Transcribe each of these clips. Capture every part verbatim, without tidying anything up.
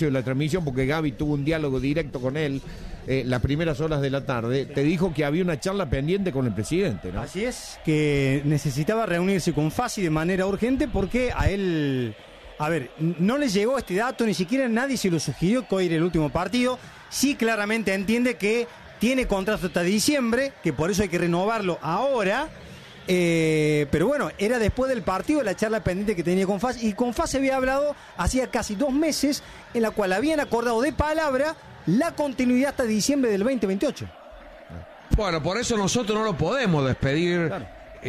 inicio de la transmisión, porque Gaby tuvo un diálogo directo con él eh, las primeras horas de la tarde, te dijo que había una charla pendiente con el presidente, ¿no? Así es, que necesitaba reunirse con Fassi de manera urgente porque a él, a ver, no le llegó este dato, ni siquiera nadie se lo sugirió que hoy era el último partido. Sí, claramente entiende que tiene contrato hasta diciembre, que por eso hay que renovarlo ahora. Eh, pero bueno, era después del partido la charla pendiente que tenía con Fassi, y con Fassi había hablado hacía casi dos meses, en la cual habían acordado de palabra la continuidad hasta diciembre del veinte veintiocho. Bueno, por eso nosotros no lo podemos despedir, claro,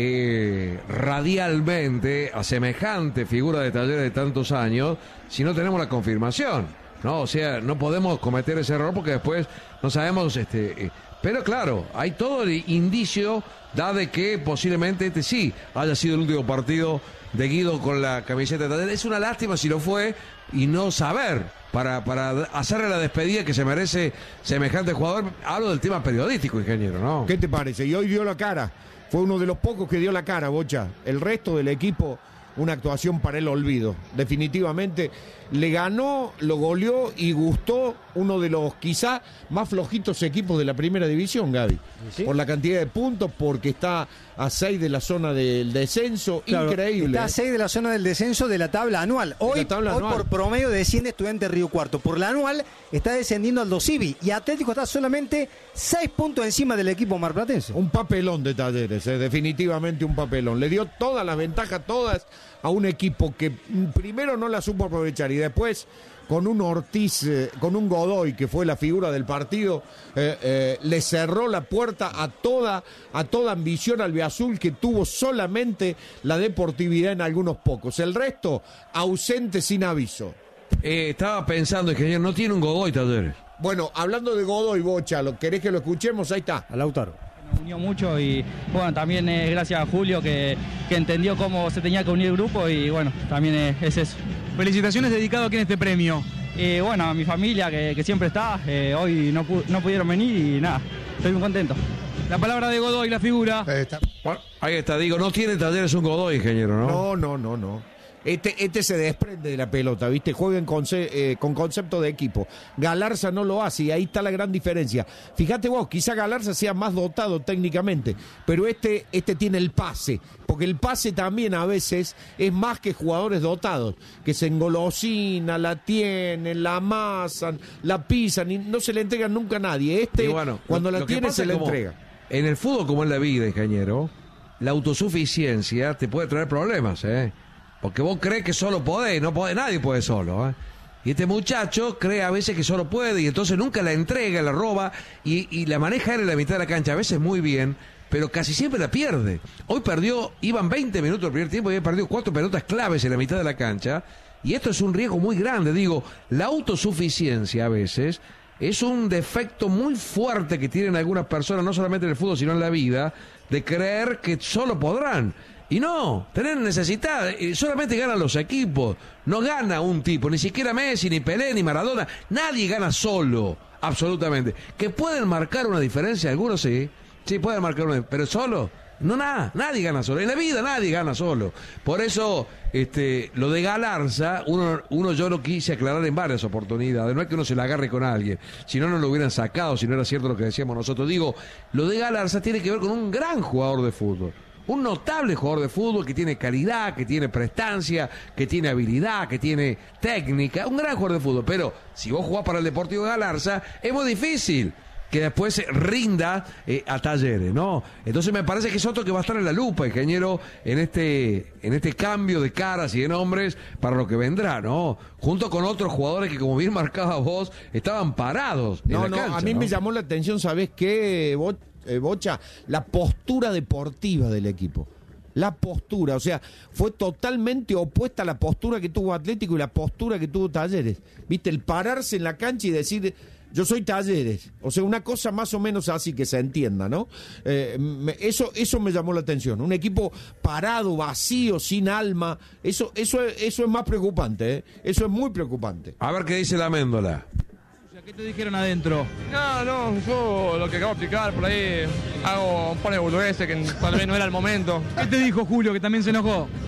eh, radialmente a semejante figura de Talleres de tantos años si no tenemos la confirmación, ¿no? O sea, no podemos cometer ese error porque después no sabemos, este, eh, pero claro, hay todo el indicio da de que posiblemente este sí haya sido el último partido de Guido con la camiseta de Talleres. Es una lástima si lo fue y no saber para, para hacerle la despedida que se merece semejante jugador. Hablo del tema periodístico, ingeniero, ¿no? ¿Qué te parece? Y hoy dio la cara, fue uno de los pocos que dio la cara, Bocha. El resto del equipo, una actuación para el olvido. Definitivamente le ganó, lo goleó y gustó uno de los quizá más flojitos equipos de la primera división, Gaby. ¿Sí? Por la cantidad de puntos, porque está a seis de la zona del descenso, claro, increíble. Está a seis de la zona del descenso de la tabla anual. Hoy, tabla hoy anual. Por promedio desciende Estudiantes Río Cuarto. Por la anual está descendiendo Aldo Civi y Atlético está solamente seis puntos encima del equipo marplatense. Un papelón de Talleres, eh, definitivamente un papelón. Le dio todas las ventajas, todas, a un equipo que primero no la supo aprovechar y después con un Ortiz, eh, con un Godoy que fue la figura del partido, eh, eh, le cerró la puerta a toda, a toda ambición albiazul, que tuvo solamente la deportividad en algunos pocos. El resto, ausente sin aviso. Eh, estaba pensando, ingeniero, no tiene un Godoy Talleres. Bueno, hablando de Godoy, Bocha, ¿lo querés que lo escuchemos? Ahí está. A Lautaro. Nos unió mucho y bueno, también es gracias a Julio que, que entendió cómo se tenía que unir el grupo y bueno, también es, es eso. Felicitaciones, dedicado a quién este premio. Y bueno, a mi familia que, que siempre está, eh, hoy no, pu- no pudieron venir y nada, estoy muy contento. La palabra de Godoy, la figura. Ahí está. Bueno, ahí está, digo, no tiene Talleres un Godoy, ingeniero, ¿no? No, no, no, no. Este, este se desprende de la pelota, ¿viste? Jueguen con, eh, con concepto de equipo. Galarza no lo hace y ahí está la gran diferencia. Fíjate vos, quizá Galarza sea más dotado técnicamente, pero este, este tiene el pase, porque el pase también a veces es más que jugadores dotados, que se engolosina, la tienen, la amasan, la pisan y no se le entregan nunca a nadie. Este, bueno, cuando lo, la lo tiene, se la entrega. En el fútbol, como en la vida, ingeniero, la autosuficiencia te puede traer problemas, ¿eh? Porque vos crees que solo podés, no podés, nadie puede solo, ¿eh? Y este muchacho cree a veces que solo puede y entonces nunca la entrega, la roba y, y la maneja él en la mitad de la cancha, a veces muy bien, pero casi siempre la pierde. Hoy perdió, iban veinte minutos el primer tiempo y había perdido cuatro pelotas claves en la mitad de la cancha y esto es un riesgo muy grande. Digo, la autosuficiencia a veces es un defecto muy fuerte que tienen algunas personas, no solamente en el fútbol sino en la vida, de creer que solo podrán. Y no, tener necesidad, solamente ganan los equipos, no gana un tipo, ni siquiera Messi, ni Pelé, ni Maradona, nadie gana solo, absolutamente. Que pueden marcar una diferencia, algunos sí, sí pueden marcar una, pero solo, no nada, nadie gana solo, en la vida nadie gana solo. Por eso, este, lo de Galarza, uno, uno yo lo quise aclarar en varias oportunidades, no es que uno se la agarre con alguien, si no, no lo hubieran sacado, si no era cierto lo que decíamos nosotros. Digo, lo de Galarza tiene que ver con un gran jugador de fútbol. Un notable jugador de fútbol que tiene calidad, que tiene prestancia, que tiene habilidad, que tiene técnica. Un gran jugador de fútbol. Pero si vos jugás para el Deportivo Galarza, es muy difícil que después se rinda eh, a Talleres, ¿no? Entonces me parece que es otro que va a estar en la lupa, ingeniero, en este, en este cambio de caras y de nombres para lo que vendrá, ¿no? Junto con otros jugadores que, como bien marcaba vos, estaban parados en No, la no, cancha, a mí ¿no? me llamó la atención, ¿sabés qué, Bo- eh, Bocha? La postura deportiva del equipo. La postura, o sea, fue totalmente opuesta a la postura que tuvo Atlético y la postura que tuvo Talleres. ¿Viste? El pararse en la cancha y decir, yo soy Talleres. O sea, una cosa más o menos así, que se entienda, ¿no? Eh, me, eso, eso me llamó la atención. Un equipo parado, vacío, sin alma. Eso, eso, eso es más preocupante, ¿eh? Eso es muy preocupante. A ver qué dice la Méndola. ¿Qué te dijeron adentro? No, no, yo lo que acabo de explicar, por ahí hago un par de boludeces que tal vez no era el momento. ¿Qué te dijo Julio, que también se enojó?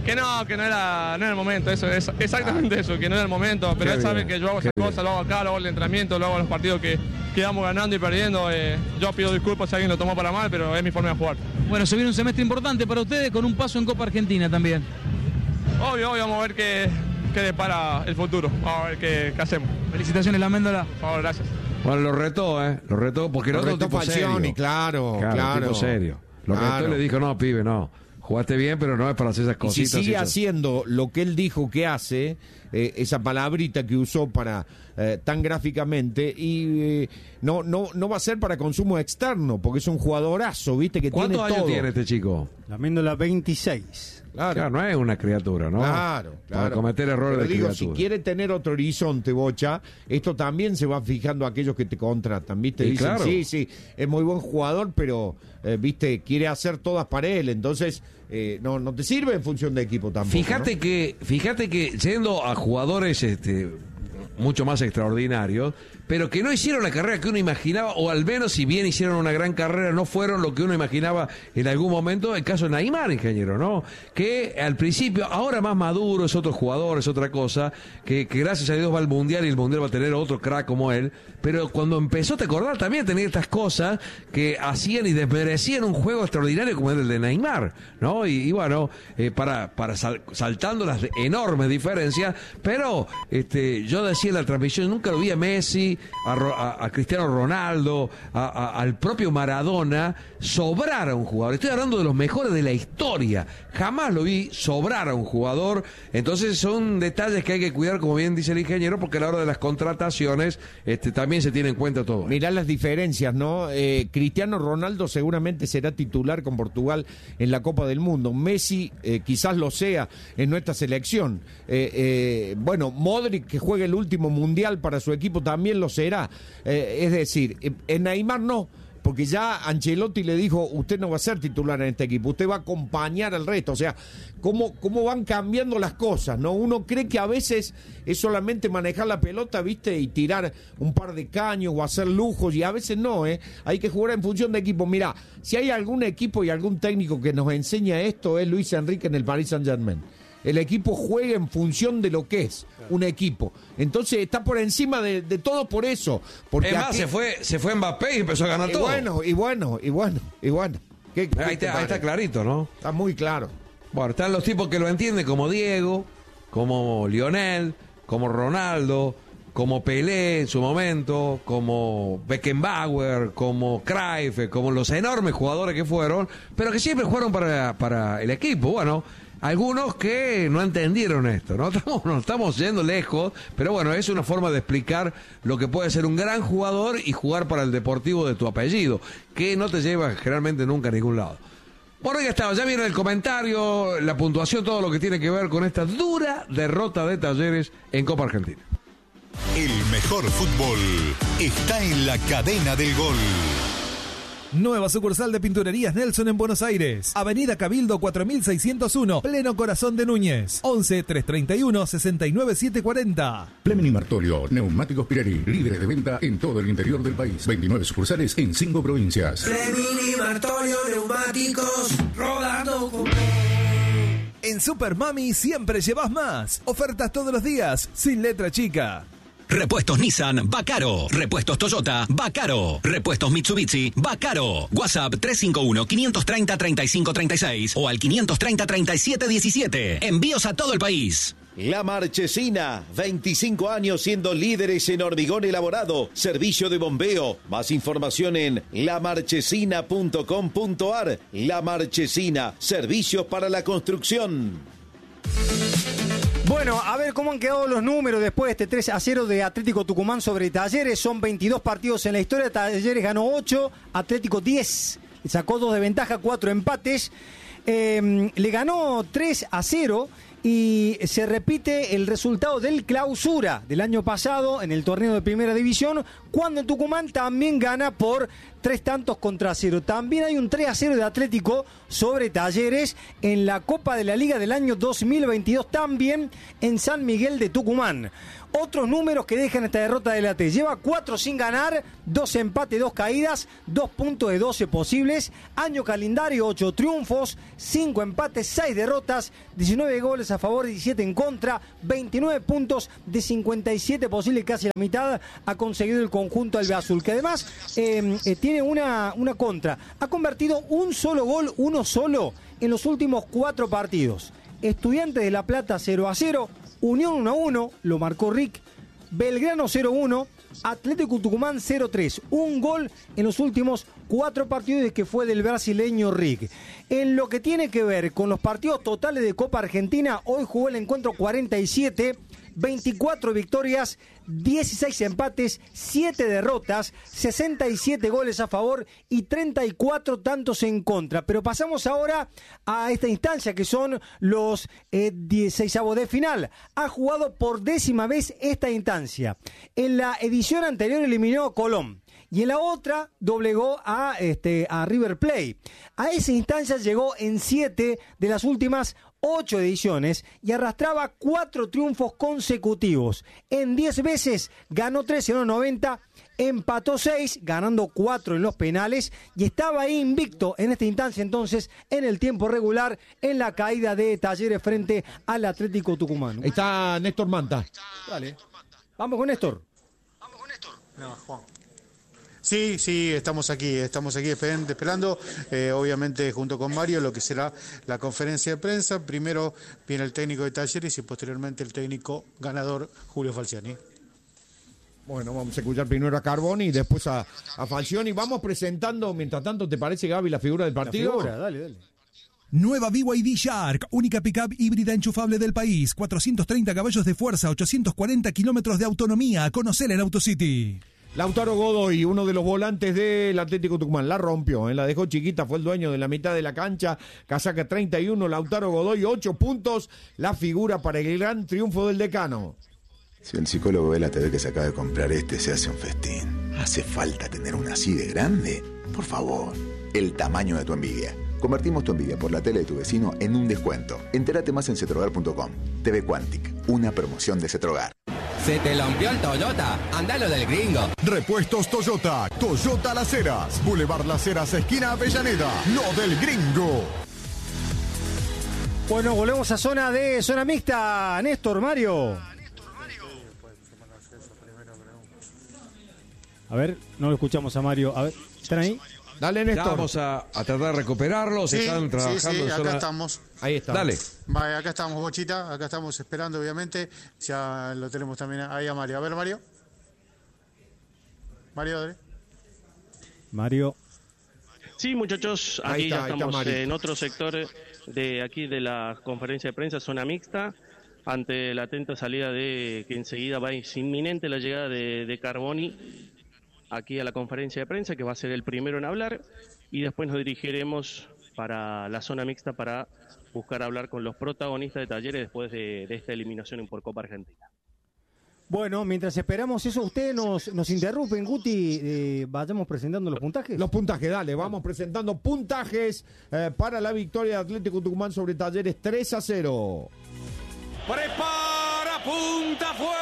Que no, que no era, no era el momento, eso es exactamente eso, que no era el momento, pero Qué él sabe bien, que yo hago qué esas cosas, bien. lo hago acá, lo hago en el entrenamiento, lo hago en los partidos que, que vamos ganando y perdiendo. Eh, yo pido disculpas si alguien lo tomó para mal, pero es mi forma de jugar. Bueno, se viene un semestre importante para ustedes con un paso en Copa Argentina también. Obvio, obvio, vamos a ver qué, qué depara el futuro, vamos a ver qué, qué hacemos. Felicitaciones, la Méndola. Por favor, gracias. Bueno, lo retó, ¿eh? Lo retó porque era Lo otro retó tipo Falcioni, serio. claro, Claro, claro. tipo serio. Lo Claro. retó y le dijo, no, pibe, no. Jugaste bien, pero no es para hacer esas Y cositas. si sigue y esas- haciendo lo que él dijo que hace, eh, esa palabrita que usó para eh, tan gráficamente, y eh, no, no, no va a ser para consumo externo, porque es un jugadorazo, ¿viste? Que tiene ¿Cuántos años todo. tiene este chico? La Méndola veintiséis. Claro. Claro, no es una criatura, ¿no? Claro, claro. Para cometer errores Pero de digo, criatura. si quiere tener otro horizonte, Bocha, esto también se va fijando a aquellos que te contratan, ¿viste? Sí, Dicen, claro. sí, sí, es muy buen jugador, pero, eh, ¿viste? Quiere hacer todas para él, entonces eh, no, no te sirve en función de equipo tampoco. Fíjate ¿no? que, fíjate que yendo a jugadores este, mucho más extraordinarios, pero que no hicieron la carrera que uno imaginaba, o al menos si bien hicieron una gran carrera, no fueron lo que uno imaginaba en algún momento, el caso de Neymar, ingeniero, ¿no? Que al principio, ahora más maduro, es otro jugador, es otra cosa, que, que gracias a Dios va al Mundial y el Mundial va a tener otro crack como él, pero cuando empezó, te acordás, también tenía estas cosas que hacían y desmerecían un juego extraordinario como el de Neymar, ¿no? Y, y bueno, eh, para, para sal- saltando las enormes diferencias, pero este, yo decía en la transmisión, nunca lo vi a Messi, a, Ro- a- a Cristiano Ronaldo, a- a- al propio Maradona, sobrar a un jugador. Estoy hablando de los mejores de la historia. Jamás lo vi sobrar a un jugador. Entonces son detalles que hay que cuidar, como bien dice el ingeniero, porque a la hora de las contrataciones este, también se tiene en cuenta todo. Mirá las diferencias, ¿no? Eh, Cristiano Ronaldo seguramente será titular con Portugal en la Copa del Mundo. Messi eh, quizás lo sea en nuestra selección. Eh, eh, bueno, Modric, que juegue el último mundial para su equipo, también lo será. Eh, es decir, eh, en Neymar no. Porque ya Ancelotti le dijo, usted no va a ser titular en este equipo, usted va a acompañar al resto. O sea, cómo, cómo van cambiando las cosas, ¿no? Uno cree que a veces es solamente manejar la pelota, ¿viste? Y tirar un par de caños o hacer lujos, y a veces no, ¿eh? Hay que jugar en función de equipo. Mirá, si hay algún equipo y algún técnico que nos enseña esto, es Luis Enrique en el Paris Saint-Germain. El equipo juega en función de lo que es un equipo. Entonces está por encima de, de todo por eso. Porque Es más, aquí- se fue, se fue Mbappé y empezó a ganar y todo. bueno, y bueno, y bueno, y bueno. ¿Qué- qué ahí, te está, ahí está parece? clarito, ¿no? Está muy claro. Bueno, están los tipos que lo entienden, como Diego, como Lionel, como Ronaldo, como Pelé en su momento, como Beckenbauer, como Cruyff, como los enormes jugadores que fueron, pero que siempre jugaron para, para el equipo. Bueno, algunos que no entendieron esto, ¿no? Estamos, no estamos yendo lejos, pero bueno, es una forma de explicar lo que puede ser un gran jugador y jugar para el Deportivo de tu apellido, que no te lleva generalmente nunca a ningún lado. Bueno, ya estaba, ya viene el comentario, la puntuación, todo lo que tiene que ver con esta dura derrota de Talleres en Copa Argentina. El mejor fútbol está en la cadena del gol. Nueva sucursal de Pinturerías Nelson en Buenos Aires. Avenida Cabildo cuatro mil seiscientos uno, pleno corazón de Núñez. once, trescientos treinta y uno, sesenta y nueve, setecientos cuarenta. Fleming y Martolio, Neumáticos Pirelli, líderes de venta en todo el interior del país. veintinueve sucursales en cinco provincias. Fleming y Martolio, neumáticos, rodando con... En Super Mami siempre llevas más. Ofertas todos los días, sin letra chica. Repuestos Nissan, va caro. Repuestos Toyota, va caro. Repuestos Mitsubishi, va caro. WhatsApp tres cinco uno, cinco tres cero, tres cinco tres seis o al quinientos treinta, treinta y siete diecisiete. Envíos a todo el país. La Marchesina, veinticinco años siendo líderes en hormigón elaborado, servicio de bombeo. Más información en la marchesina punto com punto ar. La Marchesina, servicios para la construcción. Bueno, a ver cómo han quedado los números después de este tres a cero de Atlético Tucumán sobre Talleres. Son veintidós partidos en la historia. Talleres ganó ocho, Atlético diez. Le sacó dos de ventaja, cuatro empates. Eh, le ganó tres a cero y se repite el resultado del clausura del año pasado en el torneo de Primera División, cuando Tucumán también gana por tres tantos contra cero. También hay un tres a cero de Atlético sobre Talleres en la Copa de la Liga del año dos mil veintidós, también en San Miguel de Tucumán. Otros números que dejan esta derrota del A T. Lleva cuatro sin ganar, dos empates, dos caídas, dos puntos de doce posibles. Año calendario, ocho triunfos, cinco empates, seis derrotas, diecinueve goles a favor, diecisiete en contra, veintinueve puntos de cincuenta y siete posibles, casi la mitad ha conseguido el conjunto albiazul, que además eh, eh, tiene una, una contra. Ha convertido un solo gol, uno solo, en los últimos cuatro partidos. Estudiantes de La Plata cero a cero, Unión uno a uno, lo marcó Rick. Belgrano cero a uno, Atlético Tucumán cero a tres. Un gol en los últimos cuatro partidos que fue del brasileño Rick. En lo que tiene que ver con los partidos totales de Copa Argentina, hoy jugó el encuentro cuarenta y siete, veinticuatro victorias, dieciséis empates, siete derrotas, sesenta y siete goles a favor y treinta y cuatro tantos en contra. Pero pasamos ahora a esta instancia que son los eh, dieciseisavos de final. Ha jugado por décima vez esta instancia. En la edición anterior eliminó a Colón y en la otra doblegó a, este, a River Plate. A esa instancia llegó en siete de las últimas ocho ediciones y arrastraba cuatro triunfos consecutivos. En diez veces ganó tres en los noventa, empató seis, ganando cuatro en los penales y estaba ahí invicto en esta instancia entonces en el tiempo regular en la caída de Talleres frente al Atlético Tucumán. Ahí está Néstor Manta. Dale. Vamos con Néstor. No, Juan. Sí, sí, estamos aquí, estamos aquí esperando, eh, obviamente junto con Mario, lo que será la conferencia de prensa. Primero viene el técnico de Talleres y posteriormente el técnico ganador, Julio Falciani. Bueno, vamos a escuchar primero a Carboni y después a, a Falcioni. Vamos presentando, mientras tanto, ¿te parece, Gaby, la figura del partido? La figura, dale, dale. Nueva B Y D Shark, única pickup híbrida enchufable del país. cuatrocientos treinta caballos de fuerza, ochocientos cuarenta kilómetros de autonomía. Conocela en AutoCity. Lautaro Godoy, uno de los volantes del Atlético Tucumán, la rompió, ¿eh? La dejó chiquita, fue el dueño de la mitad de la cancha, casaca treinta y uno, Lautaro Godoy, ocho puntos, la figura para el gran triunfo del decano. Si el psicólogo ve la T V que se acaba de comprar este, se hace un festín. ¿Hace falta tener una así de grande? Por favor, el tamaño de tu envidia. Convertimos tu envidia por la tele de tu vecino en un descuento. Entérate más en cetrogar punto com. T V Quantic, una promoción de Cetrogar. ¿Se te rompió el Toyota? Andalo del gringo. Repuestos Toyota. Toyota Las Heras. Boulevard Las Heras, esquina Avellaneda. Lo del gringo. Bueno, volvemos a zona de zona mixta. Néstor, Mario. A ver, no lo escuchamos a Mario. A ver, ¿están ahí? Dale, Néstor. Ya vamos a, a tratar de recuperarlos. Sí, están trabajando. sí, sí, en acá zona... estamos. Ahí está. Dale. Vale, acá estamos, Bochita. Acá estamos esperando, obviamente. Ya lo tenemos también ahí a Mario. A ver, Mario. Mario, dale. Mario. Sí, muchachos, aquí Ahí está, ya ahí estamos está en otro sector de aquí de la conferencia de prensa, zona mixta, ante la atenta salida de que enseguida va, es inminente la llegada de, de Carboni aquí a la conferencia de prensa, que va a ser el primero en hablar, y después nos dirigiremos para la zona mixta para buscar hablar con los protagonistas de Talleres después de, de esta eliminación por Copa Argentina. Bueno, mientras esperamos eso, ustedes nos, nos interrumpen, Guti, eh, vayamos presentando los puntajes. Los puntajes, dale, vamos presentando puntajes eh, para la victoria de Atlético Tucumán sobre Talleres tres a cero. Prepara, punta, fue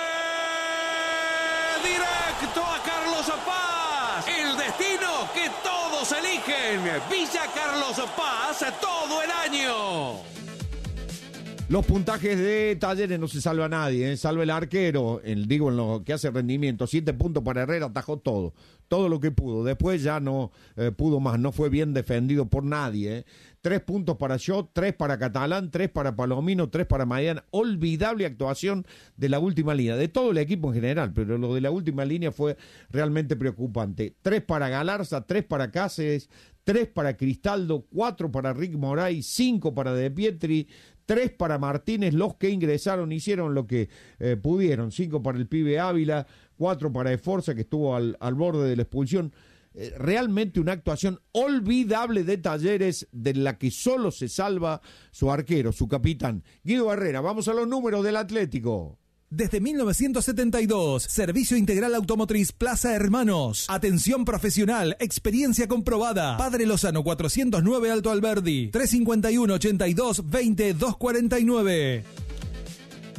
directo a Carlos Paz. El destino que todos eligen. Villa Carlos Paz todo el año. Los puntajes de Talleres no se salva a nadie, ¿eh? Salva el arquero, el, digo en lo que hace rendimiento, siete puntos para Herrera, atajó todo, todo lo que pudo, después ya no eh, pudo más, no fue bien defendido por nadie, ¿eh? Tres puntos para Schott, tres para Catalán, tres para Palomino, tres para Maidana, olvidable actuación de la última línea, de todo el equipo en general, pero lo de la última línea fue realmente preocupante, tres para Galarza, tres para Cáceres, tres para Cristaldo, cuatro para Rick Moray, cinco para De Pietri, tres para Martínez, los que ingresaron hicieron lo que eh, pudieron, cinco para el pibe Ávila, cuatro para Esforza que estuvo al, al borde de la expulsión. Eh, realmente una actuación olvidable de Talleres, de la que solo se salva su arquero, su capitán, Guido Herrera. Vamos a los números del Atlético. Desde mil novecientos setenta y dos, Servicio Integral Automotriz Plaza Hermanos. Atención profesional, experiencia comprobada. Padre Lozano cuatrocientos nueve Alto Alberdi, trescientos cincuenta y uno, ochenta y dos, veinte, doscientos cuarenta y nueve.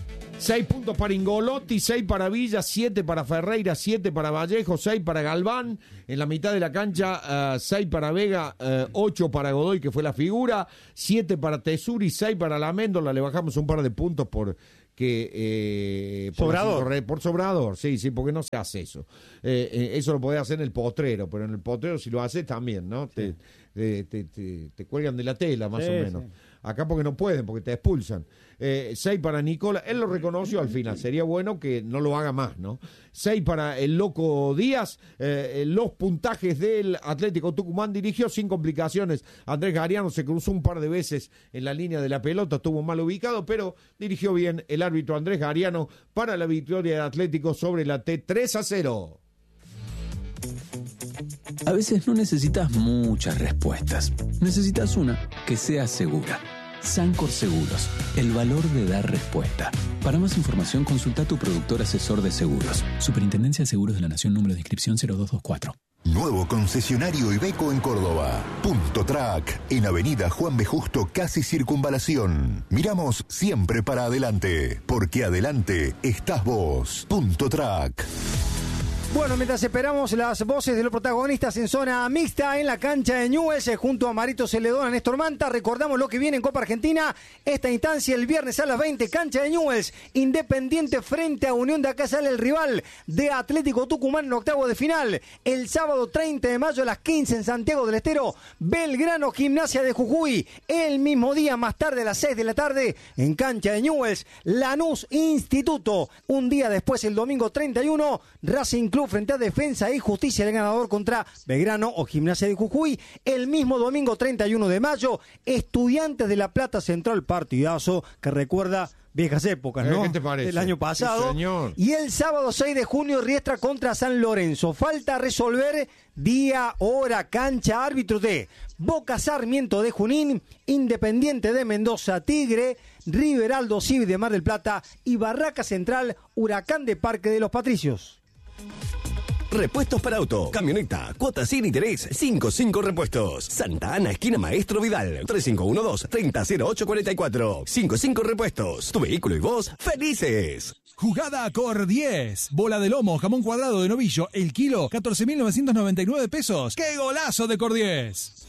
seis puntos para Ingolotti, seis para Villa, siete para Ferreira, siete para Vallejo, seis para Galván. En la mitad de la cancha, uh, seis para Vega, uh, ocho para Godoy, que fue la figura, siete para Tesuri, seis para Lamendola. Le bajamos un par de puntos por... que eh, por Sobrador. Corre, por Sobrador, sí, sí, porque no se hace eso. Eh, eh, eso lo podés hacer en el potrero, pero en el potrero si lo haces también, ¿no? Sí. Te, te, te, te, te cuelgan de la tela, más sí, o menos. Sí. Acá porque no pueden, porque te expulsan. Eh, seis para Nicola, él lo reconoció al final, sería bueno que no lo haga más, ¿no? Seis para el Loco Díaz, eh, los puntajes del Atlético Tucumán, dirigió sin complicaciones. Andrés Gariano se cruzó un par de veces en la línea de la pelota, estuvo mal ubicado, pero dirigió bien el árbitro Andrés Gariano para la victoria del Atlético sobre la T tres a cero. A veces no necesitas muchas respuestas. Necesitas una que sea segura. Sancor Seguros, el valor de dar respuesta. Para más información, consulta a tu productor asesor de seguros. Superintendencia de Seguros de la Nación, número de inscripción cero dos dos cuatro. Nuevo concesionario Iveco en Córdoba. Punto Track, en Avenida Juan B. Justo, casi Circunvalación. Miramos siempre para adelante, porque adelante estás vos. Punto Track. Bueno, mientras esperamos las voces de los protagonistas en zona mixta en la cancha de Newell's junto a Marito Celedón, a Néstor Manta, recordamos lo que viene en Copa Argentina. Esta instancia el viernes a las veinte, cancha de Newell's, Independiente frente a Unión. De acá sale el rival de Atlético Tucumán en octavo de final. El sábado treinta de mayo a las quince en Santiago del Estero, Belgrano Gimnasia de Jujuy. El mismo día, más tarde a las seis de la tarde, en cancha de Newell's, Lanús Instituto. Un día después, el domingo treinta y uno, Racing Club frente a Defensa y Justicia, el ganador contra Belgrano o Gimnasia de Jujuy. El mismo domingo treinta y uno de mayo, Estudiantes de La Plata Central, partidazo que recuerda viejas épocas, ¿no? ¿Qué te parece? El año pasado. Sí, señor. Y el sábado seis de junio, Riestra contra San Lorenzo. Falta resolver día, hora, cancha, árbitro de Boca Sarmiento de Junín, Independiente de Mendoza, Tigre, River Aldo Civi de Mar del Plata y Barraca Central, Huracán de Parque de los Patricios. Repuestos para auto, camioneta, cuotas sin interés, cinco cinco Repuestos. Santa Ana, esquina Maestro Vidal, tres cinco uno dos, treinta cero ocho cuarenta y cuatro. cinco cinco Repuestos, tu vehículo y vos, felices. Jugada Cor diez. Bola de lomo, jamón cuadrado de novillo, el kilo, catorce mil novecientos noventa y nueve pesos. ¡Qué golazo de Cor diez!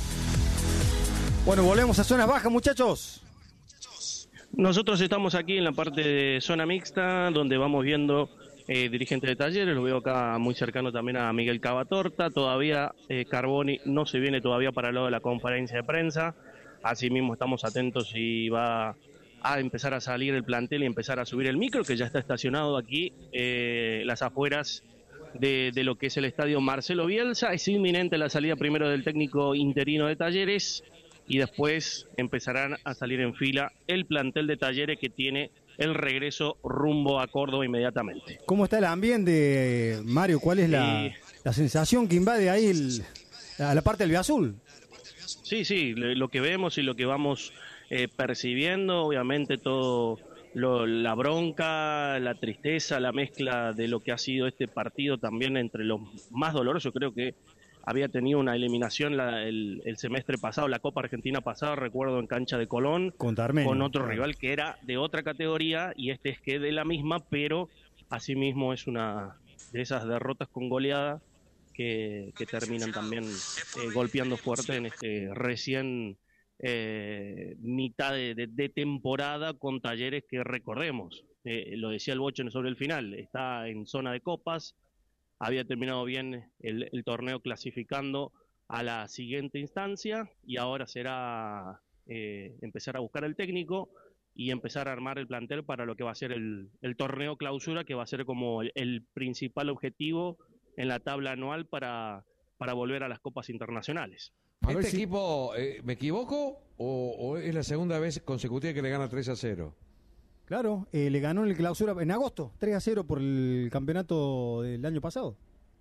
Bueno, volvemos a zona baja, muchachos. Nosotros estamos aquí en la parte de zona mixta, donde vamos viendo eh, dirigentes de Talleres. Lo veo acá muy cercano también a Miguel Cavatorta. Todavía eh, Carboni no se viene todavía para el lado de la conferencia de prensa. Asimismo estamos atentos si va a empezar a salir el plantel y empezar a subir el micro, que ya está estacionado aquí, eh, las afueras de, de lo que es el estadio Marcelo Bielsa. Es inminente la salida primero del técnico interino de Talleres y después empezarán a salir en fila el plantel de Talleres, que tiene el regreso rumbo a Córdoba inmediatamente. ¿Cómo está el ambiente, Mario? ¿Cuál es la, la sensación que invade ahí el, la, la parte del Biazul? Sí, sí, lo que vemos y lo que vamos eh, percibiendo, obviamente todo lo, la bronca, la tristeza, la mezcla de lo que ha sido este partido también entre los más dolorosos. Yo creo que había tenido una eliminación la, el, el semestre pasado, la Copa Argentina pasada, recuerdo en cancha de Colón, con otro rival que era de otra categoría, y este es que de la misma, pero asimismo es una de esas derrotas con goleada que, que terminan también eh, golpeando fuerte en este recién eh, mitad de, de, de temporada con Talleres que, recordemos, eh, lo decía el Bocho sobre el final, está en zona de copas. Había terminado bien el, el torneo clasificando a la siguiente instancia y ahora será eh, empezar a buscar el técnico y empezar a armar el plantel para lo que va a ser el, el torneo clausura, que va a ser como el, el principal objetivo en la tabla anual para, para volver a las copas internacionales. ¿Este si... equipo, eh, me equivoco, o, o es la segunda vez consecutiva que le gana tres a cero? Claro, eh, le ganó en el clausura en agosto, tres a cero por el campeonato del año pasado.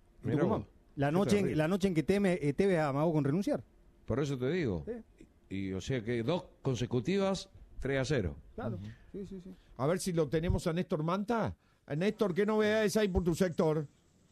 La noche, en, la noche en que Teme, eh, Tevez amagó con renunciar. Por eso te digo. Sí. Y o sea que dos consecutivas, tres a cero. Claro, uh-huh. sí, sí, sí. A ver si lo tenemos a Néstor Manta. A Néstor, ¿qué novedades hay por tu sector?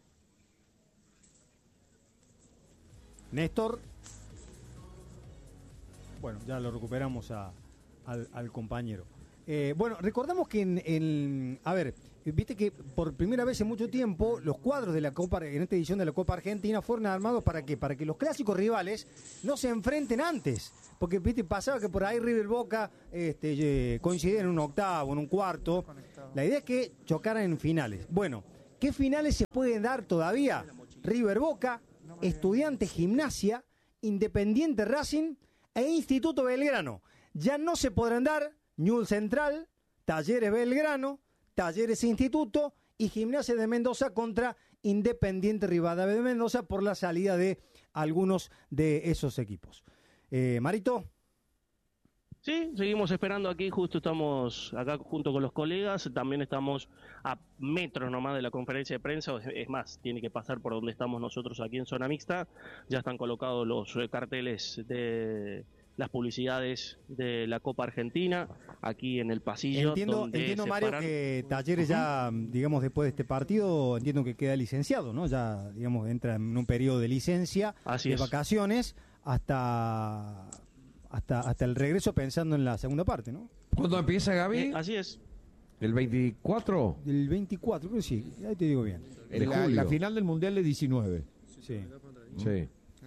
Néstor. Bueno, ya lo recuperamos a, al, al compañero. Eh, bueno, recordamos que en, en... A ver, viste que por primera vez en mucho tiempo los cuadros de la Copa, en esta edición de la Copa Argentina, fueron armados para que para que los clásicos rivales no se enfrenten antes. Porque viste pasaba que por ahí River Boca este, eh, coincidían en un octavo, en un cuarto. La idea es que chocaran en finales. Bueno, ¿qué finales se pueden dar todavía? River Boca, Estudiantes Gimnasia, Independiente Racing e Instituto Belgrano. Ya no se podrán dar Newell's Central, Talleres Belgrano, Talleres Instituto y Gimnasia de Mendoza contra Independiente Rivadavia de Mendoza por la salida de algunos de esos equipos. Eh, Marito. Sí, seguimos esperando aquí, justo estamos acá junto con los colegas, también estamos a metros nomás de la conferencia de prensa, es más, tiene que pasar por donde estamos nosotros aquí en Zona Mixta, ya están colocados los carteles de las publicidades de la Copa Argentina, aquí en el pasillo. Entiendo, donde entiendo Mario, paran... que Talleres ya, digamos, después de este partido, entiendo que queda licenciado, ¿no? Ya, digamos, entra en un periodo de licencia, Así de es. vacaciones, hasta, hasta, hasta el regreso pensando en la segunda parte, ¿no? ¿Cuándo empieza, Gaby? Eh, así es. ¿El veinticuatro? El veinticuatro, creo que sí, ahí te digo bien. En la, la final del Mundial de diecinueve. Sí. Sí.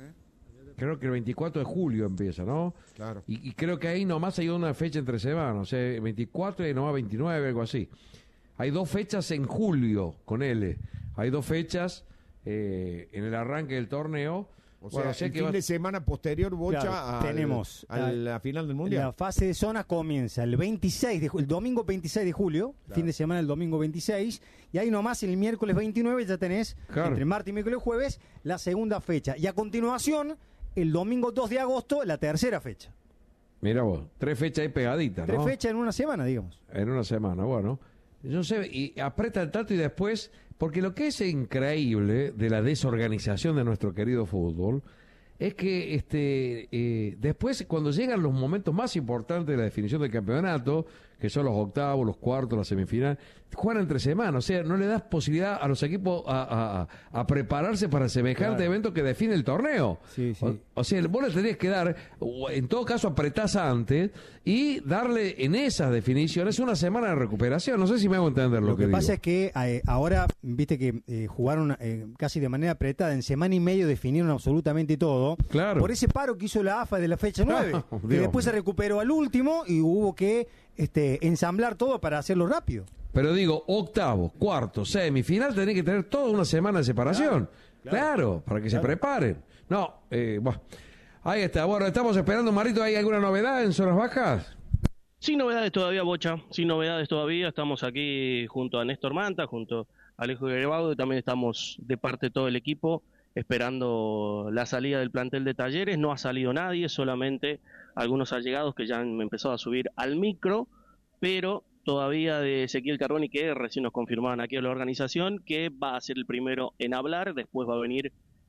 Creo que el veinticuatro de julio empieza, ¿no? Claro. Y, y creo que ahí nomás hay una fecha entre semanas, o sea, veinticuatro y nomás veintinueve, algo así. Hay dos fechas en julio con L. Hay dos fechas eh, en el arranque del torneo. O Bueno, sea, sé el que fin va- de semana posterior, Bocha, Claro, al- tenemos a la final del Mundial. La fase de zona comienza el veintiséis de ju- el domingo veintiséis de julio, Claro. fin de semana el domingo veintiséis, y ahí nomás el miércoles veintinueve ya tenés, Claro. entre martes, miércoles y jueves, la segunda fecha. Y a continuación, el domingo dos de agosto, la tercera fecha. Mira vos, tres fechas ahí pegaditas, Tres ¿no? fechas en una semana, digamos. En una semana, bueno. Yo sé, y aprieta el tanto y después, porque lo que es increíble de la desorganización de nuestro querido fútbol es que este eh, después, cuando llegan los momentos más importantes de la definición del campeonato, que son los octavos, los cuartos, la semifinal, juegan entre semanas, o sea, no le das posibilidad a los equipos a, a- a prepararse para semejante Claro. evento que define el torneo. Sí, sí. O, o sea, vos le tendrías que dar, o en todo caso apretás antes y darle en esas definiciones una semana de recuperación. No sé si me hago entender lo, Lo que, que pasa digo. es que eh, ahora, viste que eh, jugaron eh, casi de manera apretada, en semana y medio definieron absolutamente todo. Claro. Por ese paro que hizo la A F A de la fecha nueve, No, que Dios después se mío. recuperó al último y hubo que este, ensamblar todo para hacerlo rápido. Pero digo, octavo, cuarto, semifinal, tenés que tener toda una semana de separación. Claro, claro. para que se preparen. No, eh, bueno, ahí está. Bueno, estamos esperando, Marito, ¿hay alguna novedad en zonas bajas? Sin novedades todavía, Bocha, sin novedades todavía. Estamos aquí junto a Néstor Manta, junto a Alejo Guerrero, y también estamos de parte de todo el equipo esperando la salida del plantel de Talleres. No ha salido nadie, solamente algunos allegados que ya han empezado a subir al micro, pero todavía de Ezequiel Carboni, que recién nos confirmaban aquí a la organización, que va a ser el primero en hablar. Después va a venir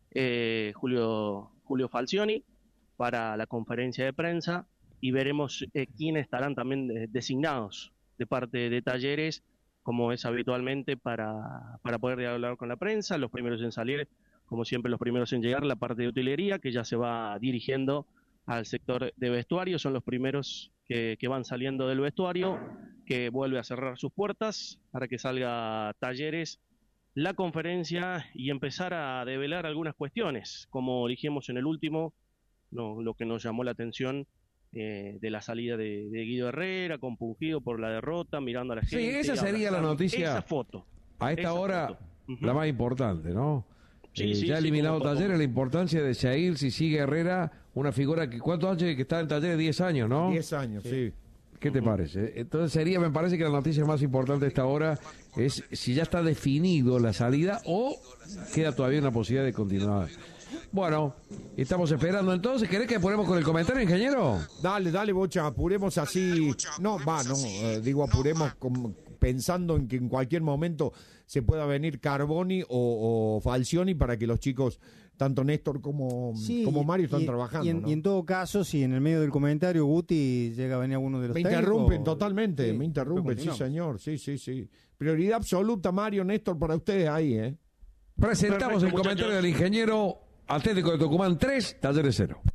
eh, Julio, Julio Falcioni para la conferencia de prensa y veremos eh, quiénes estarán también eh, designados de parte de Talleres, como es habitualmente, para, para poder dialogar con la prensa. Los primeros en salir, como siempre, los primeros en llegar, la parte de utilería, que ya se va dirigiendo al sector de vestuario. Son los primeros que, que van saliendo del vestuario, que vuelve a cerrar sus puertas para que salga Talleres, la conferencia, y empezar a develar algunas cuestiones, como dijimos en el último, no, lo que nos llamó la atención eh, de la salida de, de Guido Herrera, compungido por la derrota, mirando a la Sí, gente. esa sería la abrazando. noticia. Esa foto. A esta Esa hora, foto. Ujú. la más importante, ¿no? Sí, Eh, sí, ya sí, eliminado como- Talleres, la importancia de seguir, si sigue Herrera, una figura que, ¿cuántos años que está en Talleres? diez años, ¿no? diez años, sí. ¿Qué te parece? Entonces sería, me parece que la noticia más importante de esta hora es si ya está definido la salida o queda todavía una posibilidad de continuar. Bueno, estamos esperando entonces. ¿Querés que ponemos con el comentario, ingeniero? Dale, dale, Bocha, apuremos así. No, va, no, eh, digo apuremos con- pensando en que en cualquier momento se pueda venir Carboni o, o Falcioni para que los chicos, tanto Néstor como, Sí, como Mario, están y- trabajando. Y en, ¿no? y en todo caso, si en el medio del comentario Guti llega a venir alguno de los Me técnicos, interrumpen totalmente, sí, me interrumpen, sí continuamos. señor, sí, sí, sí. Prioridad absoluta, Mario, Néstor, para ustedes ahí, ¿eh? Presentamos Perfecto, el comentario muchachos. del ingeniero. Atlético de Tucumán tres, Talleres cero.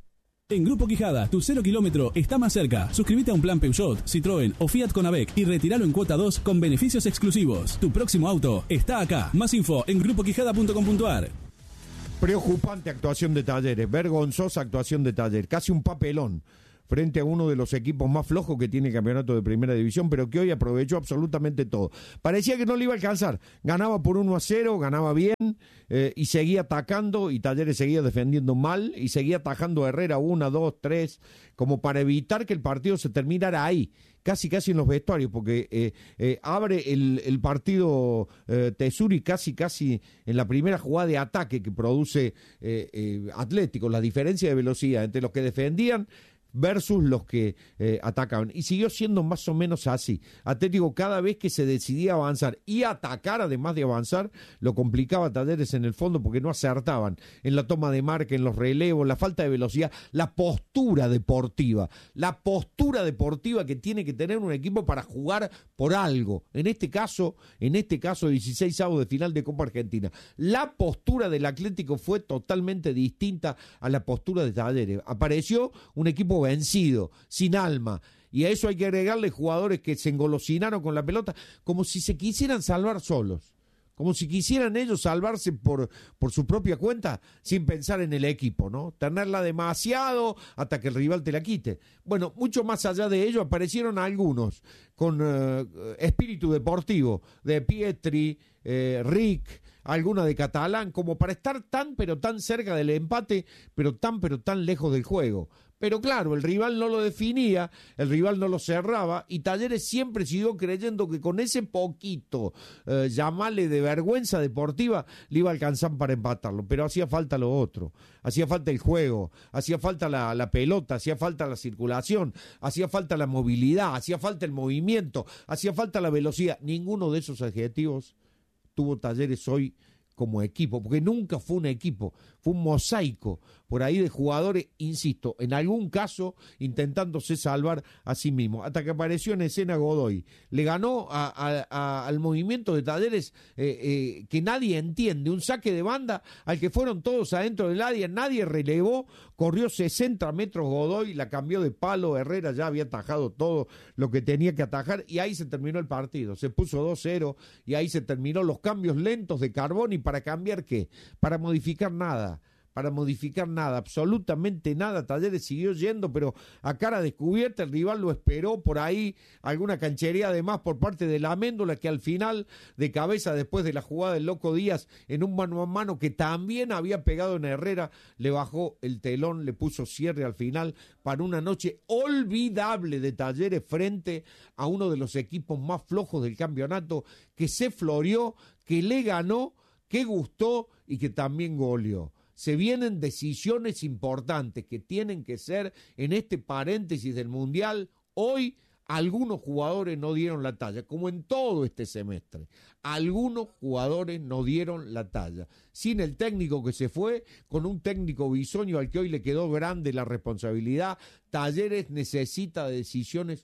En Grupo Quijada, tu cero kilómetro está más cerca. Suscríbete a un plan Peugeot, Citroën o Fiat Conavec y retíralo en cuota dos con beneficios exclusivos. Tu próximo auto está acá. Más info en grupo quijada punto com punto a r. Preocupante actuación de Talleres, vergonzosa actuación de Talleres, casi un papelón frente a uno de los equipos más flojos que tiene el campeonato de primera división, pero que hoy aprovechó absolutamente todo. Parecía que no le iba a alcanzar, ganaba por uno a cero, ganaba bien, eh, y seguía atacando, y Talleres seguía defendiendo mal, y seguía atajando a Herrera una, dos, tres, como para evitar que el partido se terminara ahí, casi casi en los vestuarios, porque eh, eh, abre el, el partido eh, Tesuri casi casi en la primera jugada de ataque que produce eh, eh, Atlético, la diferencia de velocidad entre los que defendían versus los que eh, atacaban, y siguió siendo más o menos así. Atlético, cada vez que se decidía avanzar y atacar, además de avanzar, lo complicaba a Talleres en el fondo porque no acertaban en la toma de marca, en los relevos, la falta de velocidad, la postura deportiva, la postura deportiva que tiene que tener un equipo para jugar por algo. En este caso, en este caso, dieciséis avos de final de Copa Argentina. La postura del Atlético fue totalmente distinta a la postura de Talleres. Apareció un equipo vencido, sin alma, y a eso hay que agregarle jugadores que se engolosinaron con la pelota como si se quisieran salvar solos, como si quisieran ellos salvarse por, por su propia cuenta sin pensar en el equipo, ¿no? Tenerla demasiado hasta que el rival te la quite. Bueno, mucho más allá de ello aparecieron algunos con uh, espíritu deportivo, de Pietri, eh, Rick, alguna de Catalán, como para estar tan pero tan cerca del empate, pero tan pero tan lejos del juego. Pero claro, el rival no lo definía, el rival no lo cerraba, y Talleres siempre siguió creyendo que con ese poquito, eh, llamarle de vergüenza deportiva, le iba a alcanzar para empatarlo. Pero hacía falta lo otro, hacía falta el juego, hacía falta la, la pelota, hacía falta la circulación, hacía falta la movilidad, hacía falta el movimiento, hacía falta la velocidad. Ninguno de esos adjetivos tuvo Talleres hoy como equipo, porque nunca fue un equipo, fue un mosaico por ahí de jugadores, insisto, en algún caso intentándose salvar a sí mismo, hasta que apareció en escena Godoy, le ganó a, a, a, al movimiento de Talleres eh, eh, que nadie entiende, un saque de banda al que fueron todos adentro del área, nadie relevó, corrió sesenta metros Godoy, la cambió de palo, Herrera ya había atajado todo lo que tenía que atajar, y ahí se terminó el partido, se puso dos cero, y ahí se terminó los cambios lentos de Carboni. ¿Para cambiar qué? Para modificar nada, para modificar nada, absolutamente nada. Talleres siguió yendo, pero a cara descubierta. El rival lo esperó por ahí, alguna canchería además por parte de la Améndola, que al final, de cabeza, después de la jugada del Loco Díaz, en un mano a mano que también había pegado en Herrera, le bajó el telón, le puso cierre al final, para una noche olvidable de Talleres frente a uno de los equipos más flojos del campeonato, que se floreó, que le ganó, que gustó y que también goleó. Se vienen decisiones importantes que tienen que ser en este paréntesis del Mundial. Hoy algunos jugadores no dieron la talla, como en todo este semestre. Algunos jugadores no dieron la talla. Sin el técnico que se fue, con un técnico bisoño al que hoy le quedó grande la responsabilidad, Talleres necesita decisiones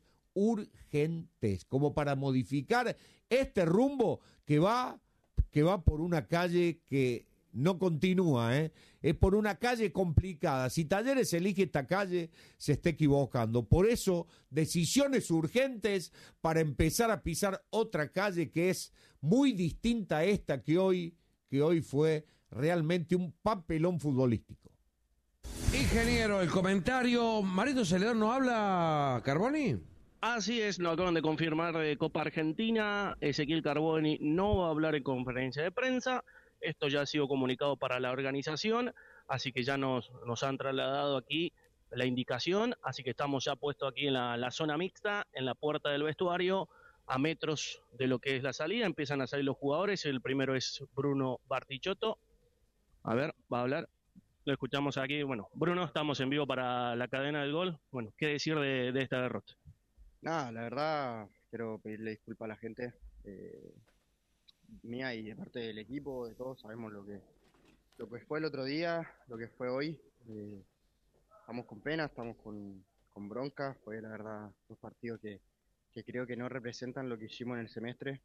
urgentes, como para modificar este rumbo que va... que va por una calle que no continúa, ¿eh? Es por una calle complicada. Si Talleres elige esta calle, se está equivocando. Por eso, decisiones urgentes para empezar a pisar otra calle que es muy distinta a esta que hoy, que hoy fue realmente un papelón futbolístico. Ingeniero, el comentario. Marito Celedón, ¿no habla Carboni? Así es, lo acaban de confirmar de Copa Argentina. Ezequiel Carboni no va a hablar en conferencia de prensa. Esto ya ha sido comunicado para la organización, así que ya nos, nos han trasladado aquí la indicación. Así que estamos ya puestos aquí en la, la zona mixta, en la puerta del vestuario, a metros de lo que es la salida. Empiezan a salir los jugadores. El primero es Bruno Bartichotto. A ver, va a hablar. Lo escuchamos aquí. Bueno, Bruno, estamos en vivo para la cadena del gol. Bueno, ¿qué decir de, de esta derrota? Nada, la verdad, quiero pedirle disculpas a la gente eh, mía y de parte del equipo, de todos. Sabemos lo que lo que fue el otro día, lo que fue hoy. Eh, estamos con pena, estamos con, con bronca. Fue la verdad dos partidos que, que creo que no representan lo que hicimos en el semestre.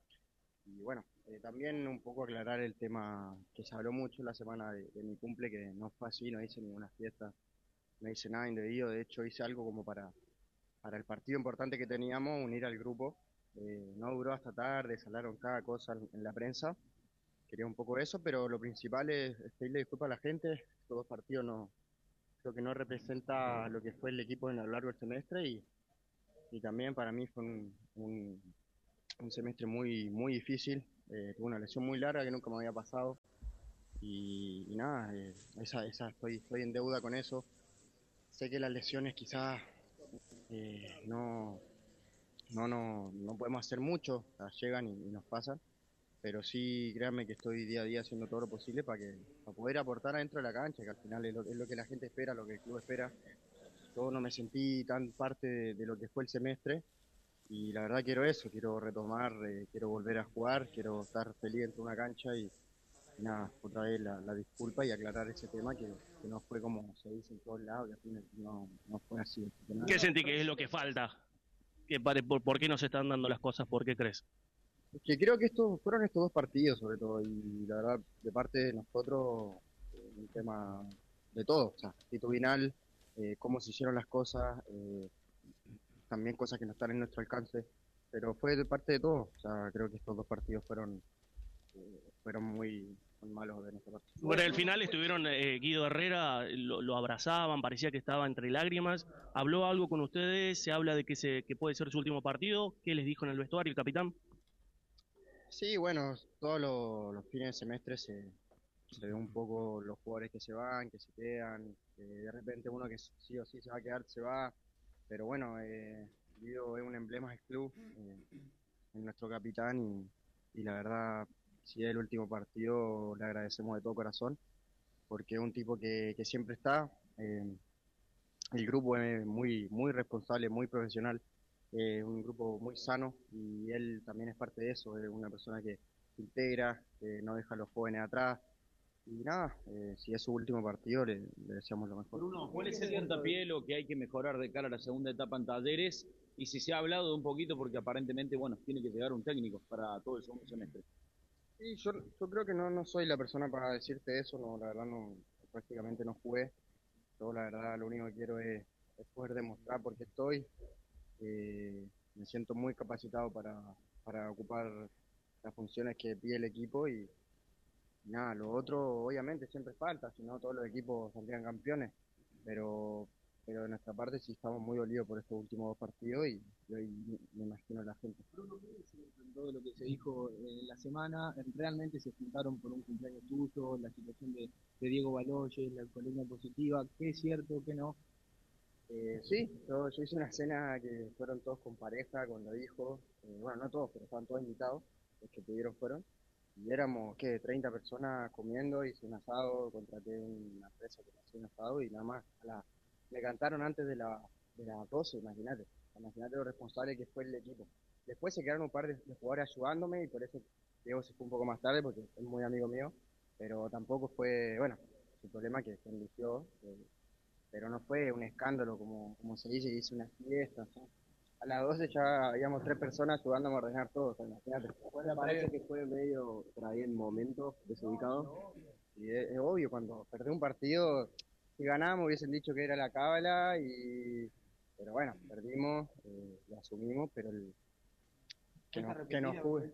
Y bueno, eh, también un poco aclarar el tema que se habló mucho la semana de, de mi cumple, que no fue así, no hice ninguna fiesta. no hice nada indebido, de hecho hice algo como para, para el partido importante que teníamos, unir al grupo. Eh, no duró hasta tarde, se hablaron cada cosa en, en la prensa, quería un poco eso, pero lo principal es, es pedirle disculpas a la gente. Estos dos partidos no, creo que no representa lo que fue el equipo en a lo largo del semestre y, y también para mí fue un, un, un semestre muy, muy difícil. Eh, tuve una lesión muy larga que nunca me había pasado y, y nada, eh, esa, esa estoy, estoy en deuda con eso. Sé que las lesiones quizás eh, no, no, no, no podemos hacer mucho, o sea, llegan y, y nos pasan, pero sí créanme que estoy día a día haciendo todo lo posible para que para poder aportar adentro de la cancha, que al final es lo, es lo que la gente espera, lo que el club espera. Yo no me sentí tan parte de, de lo que fue el semestre y la verdad quiero eso, quiero retomar, eh, quiero volver a jugar, quiero estar feliz dentro de una cancha y, y nada, otra vez la, la disculpa y aclarar ese tema que, que no fue como se dice en todos lados, que al final no, no fue así. ¿Qué sentís que es lo que falta? ¿Qué pare- por, ¿Por qué no se están dando las cosas? ¿Por qué crees? Es que creo que estos fueron estos dos partidos sobre todo y la verdad de parte de nosotros eh, un tema de todo, o sea, actitudinal, eh, cómo se hicieron las cosas, eh, también cosas que no están en nuestro alcance, pero fue de parte de todo, o sea, creo que estos dos partidos fueron eh, fueron muy, muy malos de nuestra parte. Bueno, al final estuvieron, eh, Guido Herrera, lo, lo abrazaban, parecía que estaba entre lágrimas. ¿Habló algo con ustedes? ¿Se habla de que, se, que puede ser su último partido? ¿Qué les dijo en el vestuario el capitán? Sí, bueno, todos los, los fines de semestre se, se ve un poco los jugadores que se van, que se quedan, que de repente uno que sí o sí se va a quedar, se va, pero bueno, eh, Guido es un emblema del club, eh, es nuestro capitán y, y la verdad, si es el último partido, le agradecemos de todo corazón, porque es un tipo que, que siempre está, eh, el grupo es muy, muy responsable, muy profesional, eh, un grupo muy sano y él también es parte de eso, es una persona que se integra, que no deja a los jóvenes atrás y nada, eh, si es su último partido le, le deseamos lo mejor. Bruno, ¿cuál es el puntapié, lo que hay que mejorar de cara a la segunda etapa en Talleres? Y si se ha hablado de un poquito, porque aparentemente, bueno, tiene que llegar un técnico para todo el segundo semestre. Sí, yo, yo creo que no, no soy la persona para decirte eso, no, la verdad no, prácticamente no jugué, yo la verdad lo único que quiero es, es poder demostrar por qué estoy. Eh, me siento muy capacitado para, para ocupar las funciones que pide el equipo y, y nada, lo otro obviamente siempre falta, si no todos los equipos saldrían campeones, pero, pero de nuestra parte sí estamos muy dolidos por estos últimos dos partidos y, y hoy me imagino la gente. Todo lo que se dijo en la semana, realmente se juntaron por un cumpleaños tuyo, la situación de, de Diego Baloyes, la alcoholemia positiva, qué es cierto, qué no. Eh, sí, yo, yo hice una cena que fueron todos con pareja, con los hijos, eh, bueno, no todos, pero estaban todos invitados, los que pudieron fueron, y éramos, ¿qué?, treinta personas comiendo, hice un asado, contraté una empresa que hacía un asado y nada más, a la, me cantaron antes de, la, de las doce, imagínate, imagínate lo responsable que fue el equipo. Después se quedaron un par de, de jugadores ayudándome y por eso Diego se fue un poco más tarde porque es muy amigo mío, pero tampoco fue, bueno, su problema que se eligió, eh, pero no fue un escándalo como, como se dice, que hice una fiesta, ¿sí? A las doce ya habíamos tres personas ayudándome a ordenar todo, o sea, imagínate. ¿Me parece que fue medio por ahí en momentos desubicado? Y es, es obvio, cuando perdí un partido, si ganábamos hubiesen dicho que era la cábala, y pero bueno, perdimos, eh, lo asumimos, pero el que no, que no jugué.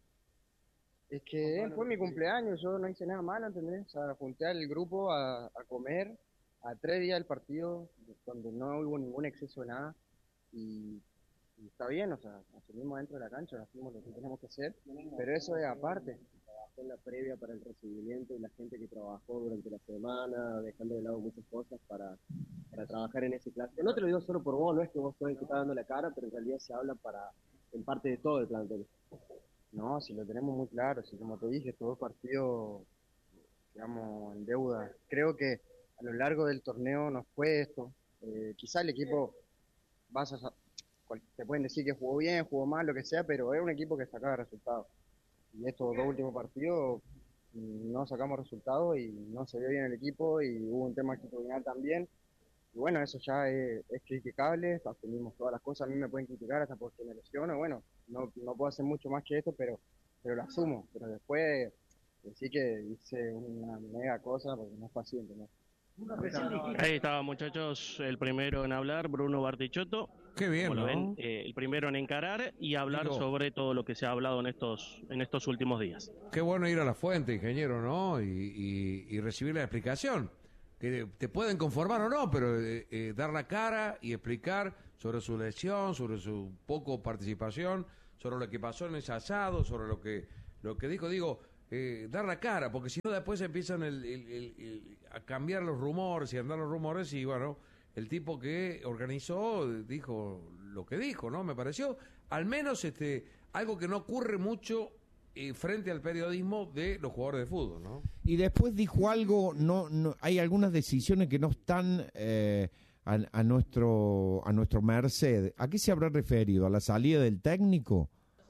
Es que fue mi cumpleaños, yo no hice nada malo, ¿entendés? O sea, junté al grupo a, a comer a tres días del partido, donde no hubo ningún exceso de nada, y, y está bien, o sea, asumimos dentro de la cancha, hacemos lo que tenemos que hacer, pero eso es aparte. En la previa para el recibimiento y la gente que trabajó durante la semana, dejando de lado muchas cosas para, para trabajar en ese clásico. No te lo digo solo por vos, no es que vos sos el que está dando la cara, pero en realidad se habla para en parte de todo el plantel. No, si lo tenemos muy claro, si como te dije, estos dos partidos quedamos en deuda. Creo que a lo largo del torneo nos fue esto. Eh, quizá el equipo, vas a, te pueden decir que jugó bien, jugó mal, lo que sea, pero es un equipo que sacaba resultados. Y estos dos últimos partidos no sacamos resultados y no se vio bien el equipo y hubo un tema actitudinal también. Y bueno, eso ya es, es criticable, asumimos todas las cosas, a mí me pueden criticar hasta porque me lesiono, bueno, no, no puedo hacer mucho más que esto, pero, pero lo asumo. Pero después decir que hice una mega cosa porque no es fácil, ¿no? Ahí estaba, muchachos, el primero en hablar, Bruno Bartichotto. Qué bien, Como ¿no? lo ven, eh, el primero en encarar y hablar Digo, sobre todo lo que se ha hablado en estos en estos últimos días. Qué bueno ir a la fuente, ingeniero, ¿no? Y, y- y recibir la explicación. Que te pueden conformar o no, pero eh, eh, dar la cara y explicar sobre su lesión, sobre su poco participación, sobre lo que pasó en ese asado, sobre lo que lo que dijo. Digo, eh, dar la cara, porque si no después empiezan el- el- el- el- a cambiar los rumores y andar los rumores y bueno, el tipo que organizó dijo lo que dijo, ¿no? Me pareció, al menos este algo que no ocurre mucho eh, frente al periodismo de los jugadores de fútbol, ¿no? Y después dijo algo, no, no hay algunas decisiones que no están eh, a, a nuestro a nuestro merced. ¿A qué se habrá referido? ¿A la salida del técnico?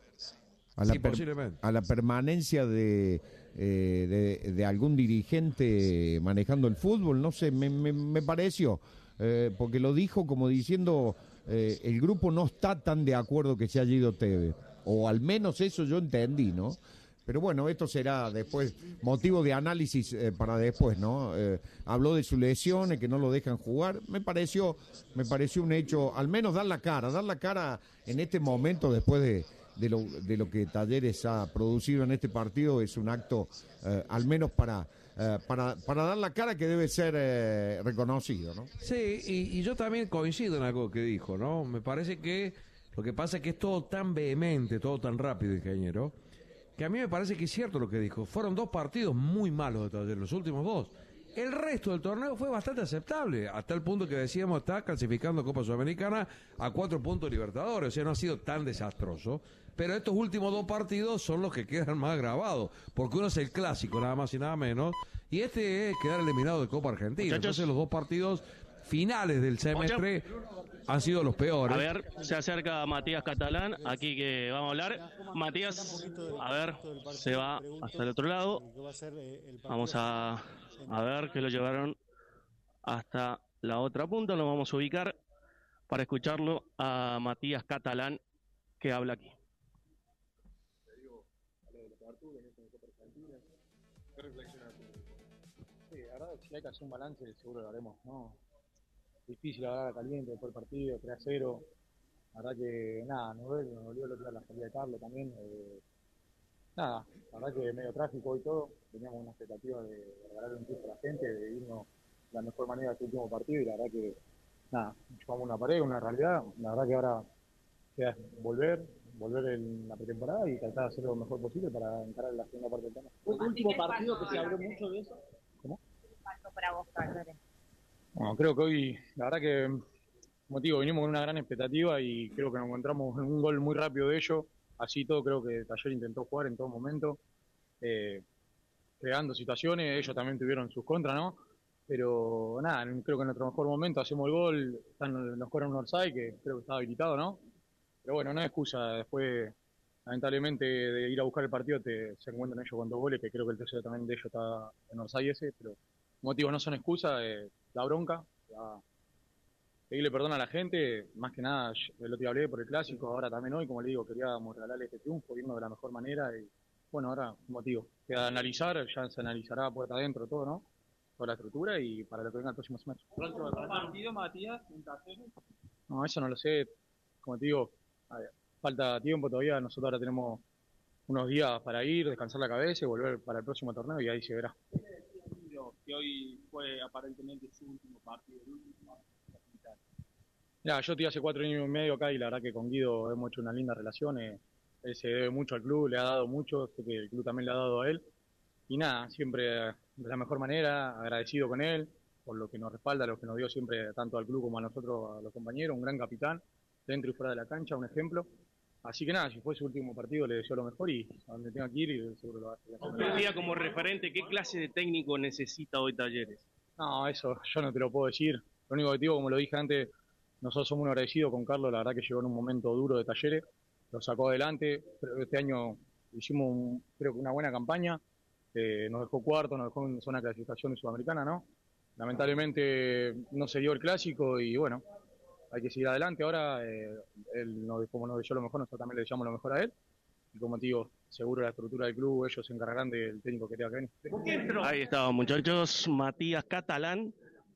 ¿A la, Sí, posiblemente. a la permanencia de, eh, de, de algún dirigente manejando el fútbol? No sé, me, me, me pareció, eh, porque lo dijo como diciendo, eh, el grupo no está tan de acuerdo que se haya ido Tevez. O al menos eso yo entendí, ¿no? Pero bueno, esto será después motivo de análisis eh, para después, ¿no? Eh, habló de sus lesiones, que no lo dejan jugar. Me pareció, me pareció un hecho, al menos dar la cara, dar la cara en este momento después de, de, lo, de lo que Talleres ha producido en este partido es un acto, eh, al menos para, eh, para, para dar la cara que debe ser eh, reconocido, ¿no? Sí, y, y yo también coincido en algo que dijo, ¿no? Me parece que lo que pasa es que es todo tan vehemente, todo tan rápido, ingeniero, que a mí me parece que es cierto lo que dijo. Fueron dos partidos muy malos de Talleres, los últimos dos. El resto del torneo fue bastante aceptable, hasta el punto que decíamos está clasificando Copa Sudamericana a cuatro puntos de Libertadores, o sea, no ha sido tan desastroso. Pero estos últimos dos partidos son los que quedan más grabados, porque uno es el clásico, nada más y nada menos, y este es quedar eliminado de Copa Argentina. Muchachos. Entonces los dos partidos finales del semestre han sido los peores. A ver, se acerca Matías Catalán, aquí que vamos a hablar. Matías, a ver, se va hasta el otro lado. Vamos a, a ver que lo llevaron hasta la otra punta. Lo vamos a ubicar para escucharlo a Matías Catalán que habla aquí. Sí, la verdad, si hay que hacer un balance, seguro lo haremos, ¿no? Difícil, la verdad, caliente después del partido, tres a cero. La verdad que, nada, nos dolió, nos dolió el otro día la salida de Carlos también. Eh, nada, la verdad que medio trágico y todo. Teníamos una expectativa de regalarle un tiempo a la gente, de irnos de la mejor manera a este último partido y la verdad que, nada, chupamos una pared, una realidad. La verdad que ahora queda volver, volver en la pretemporada y tratar de hacer lo mejor posible para encarar la segunda parte del tema. ¿Fue el último partido que se habló mucho de eso? ¿Cómo? Faltó para vos, Talleres. Bueno, creo que hoy, la verdad que, como te digo, venimos con una gran expectativa y creo que nos encontramos en un gol muy rápido de ellos. Así todo, creo que Talleres intentó jugar en todo momento, eh, creando situaciones. Ellos también tuvieron sus contras, ¿no? Pero nada, creo que en nuestro mejor momento hacemos el gol, están, nos cobran un offside que creo que estaba habilitado, ¿no? Pero bueno, no es excusa. Después, lamentablemente, de ir a buscar el partido te, se encuentran ellos con dos goles, que creo que el tercero también de ellos está en offside ese, pero motivos no son excusas. Eh, la bronca, la, pedirle perdón a la gente, más que nada, el otro día hablé por el clásico, ahora también hoy, como le digo, queríamos regalarle este triunfo, irnos de la mejor manera y bueno, ahora, motivo, queda analizar, ya se analizará puerta adentro todo, ¿no? Toda la estructura y para lo que venga el próximo semestre. ¿Partido, Matías, en Talleres? No, eso no lo sé, como te digo, a ver, falta tiempo todavía, nosotros ahora tenemos unos días para ir, descansar la cabeza y volver para el próximo torneo y ahí se verá. Que hoy fue aparentemente su último partido, el último. Mira, yo estoy hace cuatro años y medio acá y la verdad que con Guido hemos hecho una linda relación. Eh, él se debe mucho al club, le ha dado mucho, sé que el club también le ha dado a él. Y nada, siempre de la mejor manera, agradecido con él, por lo que nos respalda, lo que nos dio siempre tanto al club como a nosotros, a los compañeros, un gran capitán, dentro y fuera de la cancha, un ejemplo. Así que nada, si fue su último partido le deseo lo mejor y a donde tenga que ir y seguro lo va a hacer. Un día como referente, ¿qué clase de técnico necesita hoy Talleres? No, eso yo no te lo puedo decir. Lo único que te digo, como lo dije antes, nosotros somos muy agradecidos con Carlos, la verdad que llegó en un momento duro de Talleres, lo sacó adelante, pero este año hicimos un, creo que una buena campaña, eh, nos dejó cuarto, nos dejó en zona de clasificación sudamericana, ¿no? Lamentablemente no se dio el clásico y bueno, hay que seguir adelante ahora, eh, él nos, como nos deseó lo mejor, nosotros también le deseamos lo mejor a él. Y como te digo, seguro la estructura del club, ellos se encargarán del técnico que tenga que venir. Ahí estaba, muchachos, Matías Catalán,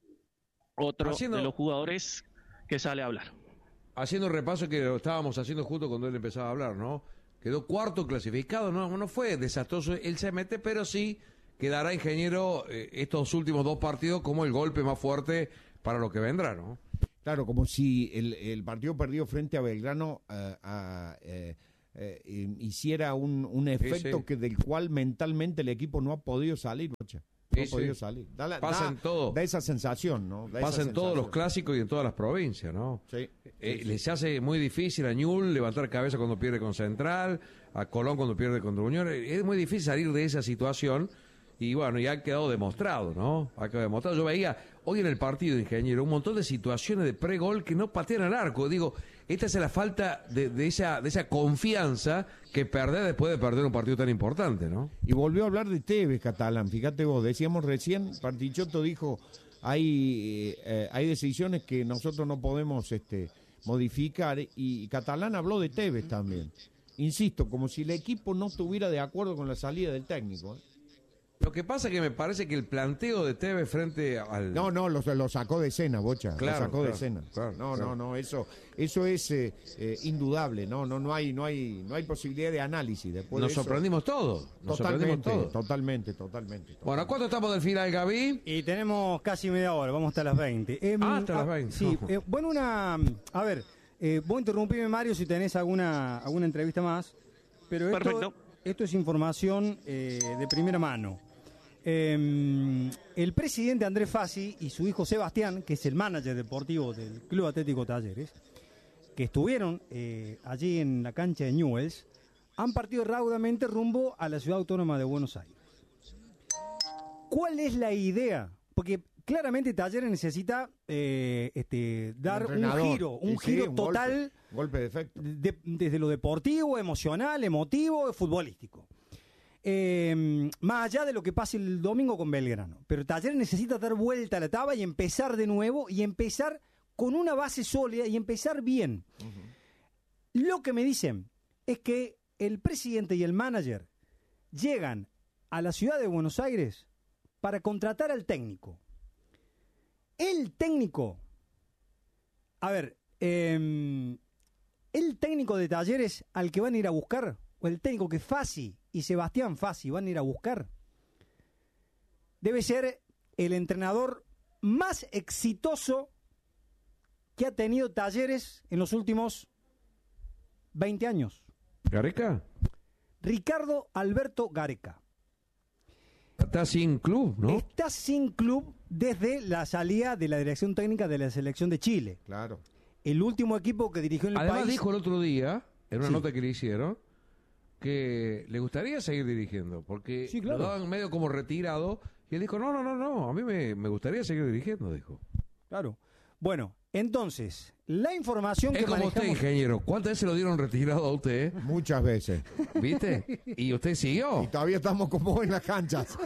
otro Haciendo- de los jugadores que sale a hablar. Haciendo un repaso que lo estábamos haciendo justo cuando él empezaba a hablar, ¿no? Quedó cuarto clasificado, no, no fue desastroso el C M T, pero sí quedará, ingeniero, eh, estos últimos dos partidos como el golpe más fuerte para lo que vendrá, ¿no? Claro, como si el, el partido perdido frente a Belgrano eh, a, eh, eh, eh, hiciera un, un efecto sí. que del cual mentalmente el equipo no ha podido salir, Bocha. No Sí, ha podido sí. salir. Da, la- Pasa da- en todo. da esa sensación, ¿no? Da esa Pasa en todos los sensación. clásicos y en todas las provincias, ¿no? Sí. Eh, les hace muy difícil a Ñul levantar cabeza cuando pierde con Central, a Colón cuando pierde contra Unión. Es muy difícil salir de esa situación y bueno, ya ha quedado demostrado, ¿no? Ha quedado demostrado. Yo veía hoy en el partido, ingeniero, un montón de situaciones de pregol que no patean al arco. Digo, esta es la falta de, de esa de esa confianza que perder después de perder un partido tan importante, ¿no? Y volvió a hablar de Tevez, Catalán. Fíjate vos, decíamos recién, Partichotto dijo, hay, eh, hay decisiones que nosotros no podemos este, modificar, y Catalán habló de Tevez también. Insisto, como si el equipo no estuviera de acuerdo con la salida del técnico. ¿eh? Lo que pasa es que me parece que el planteo de Tevez frente al... No, no, lo, lo sacó de escena, Bocha. Claro, lo sacó claro, de escena. claro, no, claro. no, no, eso, eso es eh, eh, indudable. No, no, no hay, no hay, no hay posibilidad de análisis. Después Nos de eso- sorprendimos todos. Nos Totalmente, sorprendimos todos. totalmente, totalmente. Bueno, ¿a cuánto estamos del final, Gaby? Y tenemos casi media hora, vamos hasta las veinte. Eh, Ah, hasta las ah, veinte. Sí, eh, bueno, una... A ver, eh, vos interrumpime, Mario, si tenés alguna, alguna entrevista más. Pero esto, Perfecto. esto es información eh, de primera mano. Eh, el presidente Andrés Fassi y su hijo Sebastián, que es el manager deportivo del Club Atlético Talleres, que estuvieron eh, allí en la cancha de Newell's, han partido raudamente rumbo a la ciudad autónoma de Buenos Aires. ¿Cuál es la idea? Porque claramente Talleres necesita eh, este, dar un entrenador. giro, un Y sí, giro un total golpe, golpe de efecto. de- desde lo deportivo, emocional, emotivo, futbolístico. Eh, más allá de lo que pase el domingo con Belgrano. Pero Talleres necesita dar vuelta a la tabla y empezar de nuevo y empezar con una base sólida y empezar bien. Lo que me dicen es que el presidente y el manager llegan a la ciudad de Buenos Aires para contratar al técnico. El técnico, a ver, eh, el técnico de Talleres al que van a ir a buscar, o el técnico que Fassi y Sebastián Fassi van a ir a buscar, debe ser el entrenador más exitoso que ha tenido Talleres en los últimos veinte años. ¿Gareca? Ricardo Alberto Gareca. Está sin club, ¿no? Está sin club desde la salida de la dirección técnica de la selección de Chile. Claro. El último equipo que dirigió en el Además país. dijo el otro día, en una Sí. nota que le hicieron, que le gustaría seguir dirigiendo, porque Sí, claro. lo daban medio como retirado, y él dijo, no, no, no, no, a mí me, me gustaría seguir dirigiendo, dijo. Claro. Bueno, entonces, la información Es que como manejamos... usted, ingeniero, ¿cuántas veces lo dieron retirado a usted? Muchas veces. ¿Viste? ¿Y usted siguió? Y todavía estamos como en las canchas.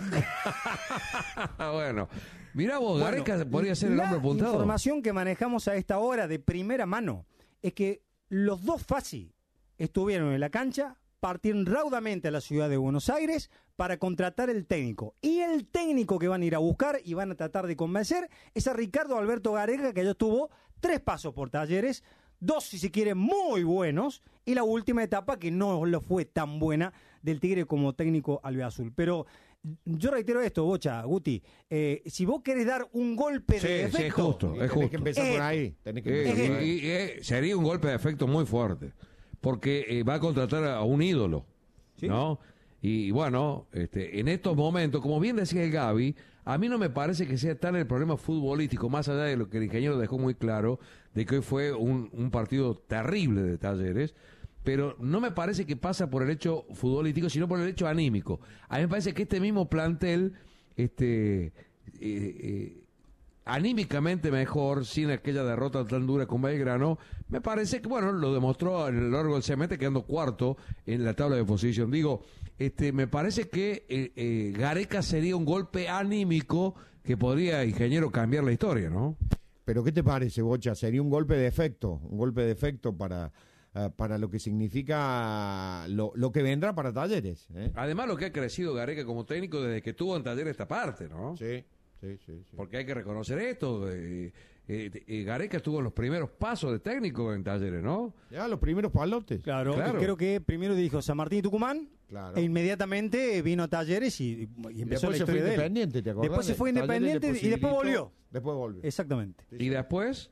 Bueno, mirá vos, Bueno, Gareca podría ser el la hombre apuntado. información que manejamos a esta hora de primera mano es que los dos Fassi estuvieron en la cancha, partieron raudamente a la ciudad de Buenos Aires para contratar el técnico. Y el técnico que van a ir a buscar y van a tratar de convencer es a Ricardo Alberto Gareca, que ya tuvo tres pasos por Talleres, dos, si se quiere, muy buenos, y la última etapa que no lo fue tan buena del Tigre como técnico albiazul. Pero yo reitero esto, Bocha, Guti, eh, si vos querés dar un golpe Sí, de efecto... sí, es justo, es Tenés justo. que empezar Eh, por ahí. Tenés que Eh, empezar por y- ahí. y- eh, sería un golpe de efecto muy fuerte, porque eh, va a contratar a un ídolo, ¿no? Y bueno, este, en estos momentos, como bien decía el Gaby, a mí no me parece que sea tan el problema futbolístico, más allá de lo que el ingeniero dejó muy claro, de que hoy fue un, un partido terrible de Talleres, pero no me parece que pasa por el hecho futbolístico, sino por el hecho anímico. A mí me parece que este mismo plantel, este... eh, eh, anímicamente mejor, sin aquella derrota tan dura con Belgrano, me parece que, bueno, lo demostró a lo largo del C M T, quedando cuarto en la tabla de posición. Digo, este, me parece que eh, eh, Gareca sería un golpe anímico que podría, ingeniero, cambiar la historia, ¿no? Pero ¿qué te parece, Bocha? Sería un golpe de efecto, un golpe de efecto para, uh, para lo que significa lo, lo que vendrá para Talleres. ¿eh? Además, lo que ha crecido Gareca como técnico desde que tuvo en Talleres esta parte, ¿no? Sí. Sí, sí, sí. Porque hay que reconocer esto. Eh, eh, eh, Gareca estuvo en los primeros pasos de técnico en Talleres, ¿no? Ya, los primeros palotes. Claro, Claro. creo que primero dirigió San Martín y Tucumán. Claro. E inmediatamente vino a Talleres y, y empezó Después la se fue historia de él. Independiente, ¿te acordás? Después se fue Talleres le Independiente y después posibilitó- volvió. Después volvió. Exactamente. ¿Y después?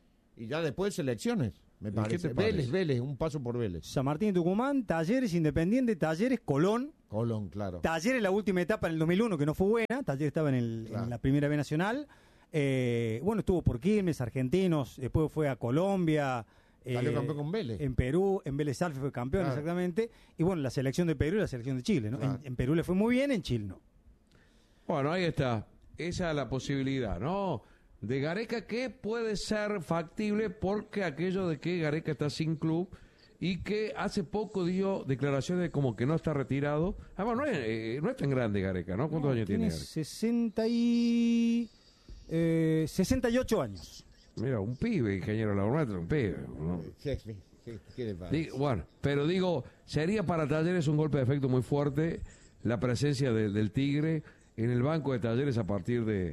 Y ya después selecciones, me ¿Y parece. qué te Vélez, parece? Vélez, un paso por Vélez. San Martín y Tucumán, Talleres, Independiente, Talleres, Colón. Colón, claro. Talleres la última etapa en el dos mil uno, que no fue buena. Talleres estaba en, el, Claro. en la Primera B Nacional. Eh, bueno, estuvo por Quilmes, Argentinos, después fue a Colombia. Salió eh, campeón con Vélez. En Perú, en Vélez Arfield fue campeón, Claro. exactamente. Y bueno, la selección de Perú y la selección de Chile, ¿no? Claro. En, en Perú le fue muy bien, en Chile no. Bueno, ahí está. Esa es la posibilidad, ¿no? De Gareca, que puede ser factible porque aquello de que Gareca está sin club y que hace poco dio declaraciones como que no está retirado. Ah, bueno, no es, eh, no es tan grande Gareca, ¿no? ¿Cuántos años tiene? Tiene Gareca? sesenta y, eh, sesenta y ocho años. Mira, un pibe, ingeniero Laurentro, un pibe. ¿no? Sí, sí, sí, ¿qué le pasa? Digo, bueno, pero digo, sería para Talleres un golpe de efecto muy fuerte la presencia de- del Tigre en el banco de Talleres a partir de,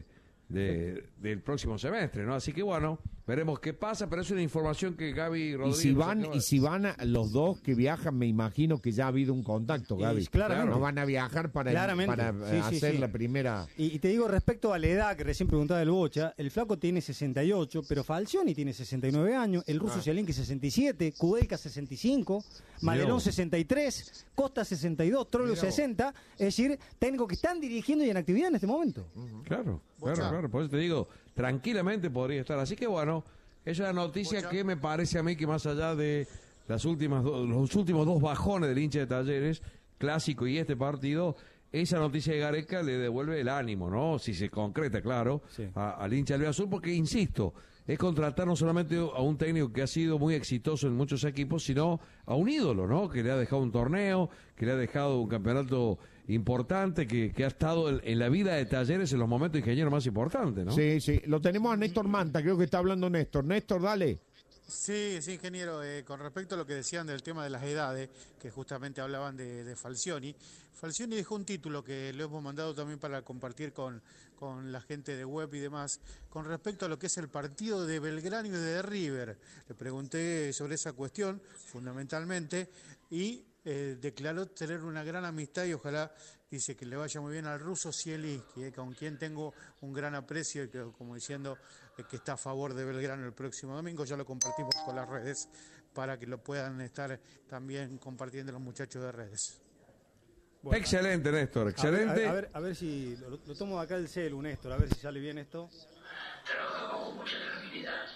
de- del próximo semestre, ¿no? Así que bueno, veremos qué pasa, pero es una información que Gaby Y Rodríguez... si nos van acaba de- y si van a- los dos que viajan, me imagino que ya ha habido un contacto, Y Gaby. claramente. No van a viajar para, Claramente. para Sí, eh, sí, hacer sí. la primera. Y, y te digo, respecto a la edad que recién preguntaba el Bocha, el flaco tiene sesenta y ocho, pero Falcioni tiene sesenta y nueve años, el ruso Ah. Zielinski sesenta y siete, Kudelka sesenta y cinco, Madelón vos. sesenta y tres, Costa sesenta y dos, Troilo Mirá vos. sesenta, es decir, técnicos que están dirigiendo y en actividad en este momento. Claro, Bocha. claro, claro, por eso te digo, tranquilamente podría estar. Así que bueno, es una noticia Bocha. que me parece a mí que más allá de las últimas do- los últimos dos bajones del hincha de Talleres, clásico y este partido, esa noticia de Gareca le devuelve el ánimo, ¿no? Si se concreta, claro, Sí. a- al hincha del Azul, porque insisto, es contratar no solamente a un técnico que ha sido muy exitoso en muchos equipos, sino a un ídolo, ¿no? Que le ha dejado un torneo, que le ha dejado un campeonato importante, que, que ha estado en, en la vida de Talleres en los momentos ingenieros más importantes, ¿no? Sí, sí. Lo tenemos a Néstor Manta, creo que está hablando Néstor. Néstor, dale. Sí, sí, ingeniero. Eh, con respecto a lo que decían del tema de las edades, que justamente hablaban de, de Falcioni, Falcioni dejó un título que lo hemos mandado también para compartir con, con la gente de web y demás, con respecto a lo que es el partido de Belgrano y de River. Le pregunté sobre esa cuestión, fundamentalmente, y eh, declaró tener una gran amistad y ojalá, dice, que le vaya muy bien al ruso Zielinski, eh, con quien tengo un gran aprecio y que, como diciendo, eh, que está a favor de Belgrano el próximo domingo. Ya lo compartimos con las redes para que lo puedan estar también compartiendo los muchachos de redes. Bueno, Excelente, Néstor, a ver, excelente. A ver, a ver, a ver si lo, lo tomo de acá el celu, Néstor, a ver si sale bien esto. Trabajamos con mucha tranquilidad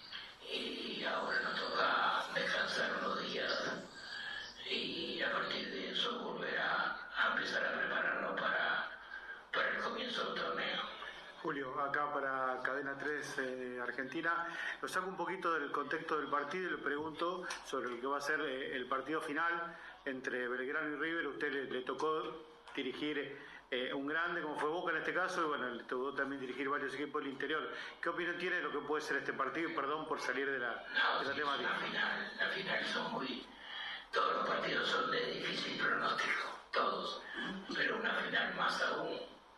y ahora nos toca descansar unos días y a partir de eso volver a, a empezar a prepararnos para, para el comienzo del torneo. Julio, acá para Cadena tres eh, Argentina, lo saco un poquito del contexto del partido y le pregunto sobre lo que va a ser eh, el partido final entre Belgrano y River. Usted le, le tocó dirigir eh, un grande como fue Boca en este caso, y bueno, le tocó también dirigir varios equipos del interior. ¿Qué opinión tiene de lo que puede ser este partido? Y perdón por salir de la, No, de la sí, temática. la final, la final son muy... Todos los partidos son de difícil pronóstico, todos, pero una final más aún.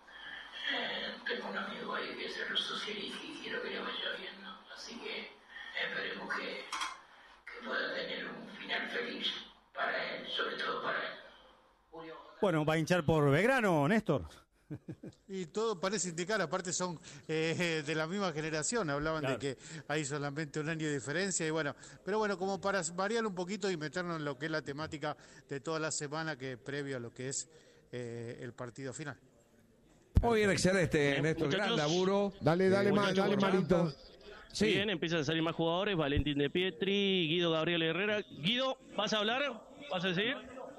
Eh, tengo un amigo ahí que es el ruso Zielinski y quiero que le vaya bien, ¿no? Así que esperemos que, que pueda tener un final feliz para él, sobre todo para él. Julio. Bueno, va a hinchar por Belgrano, Néstor. Y todo parece indicar, aparte son eh, de la misma generación, hablaban Claro. de que hay solamente un año de diferencia y bueno, pero bueno, como para variar un poquito y meternos en lo que es la temática de toda la semana que previo a lo que es eh, el partido final. Muy bien, excelente, Néstor, gran muchachos. laburo. Dale, dale, Eh, ma- muchachos, dale, muchachos. Marito. Sí. Bien, empiezan a salir más jugadores, Valentín de Pietri, Guido Gabriel Herrera. Guido, ¿vas a hablar? ¿Vas a decir?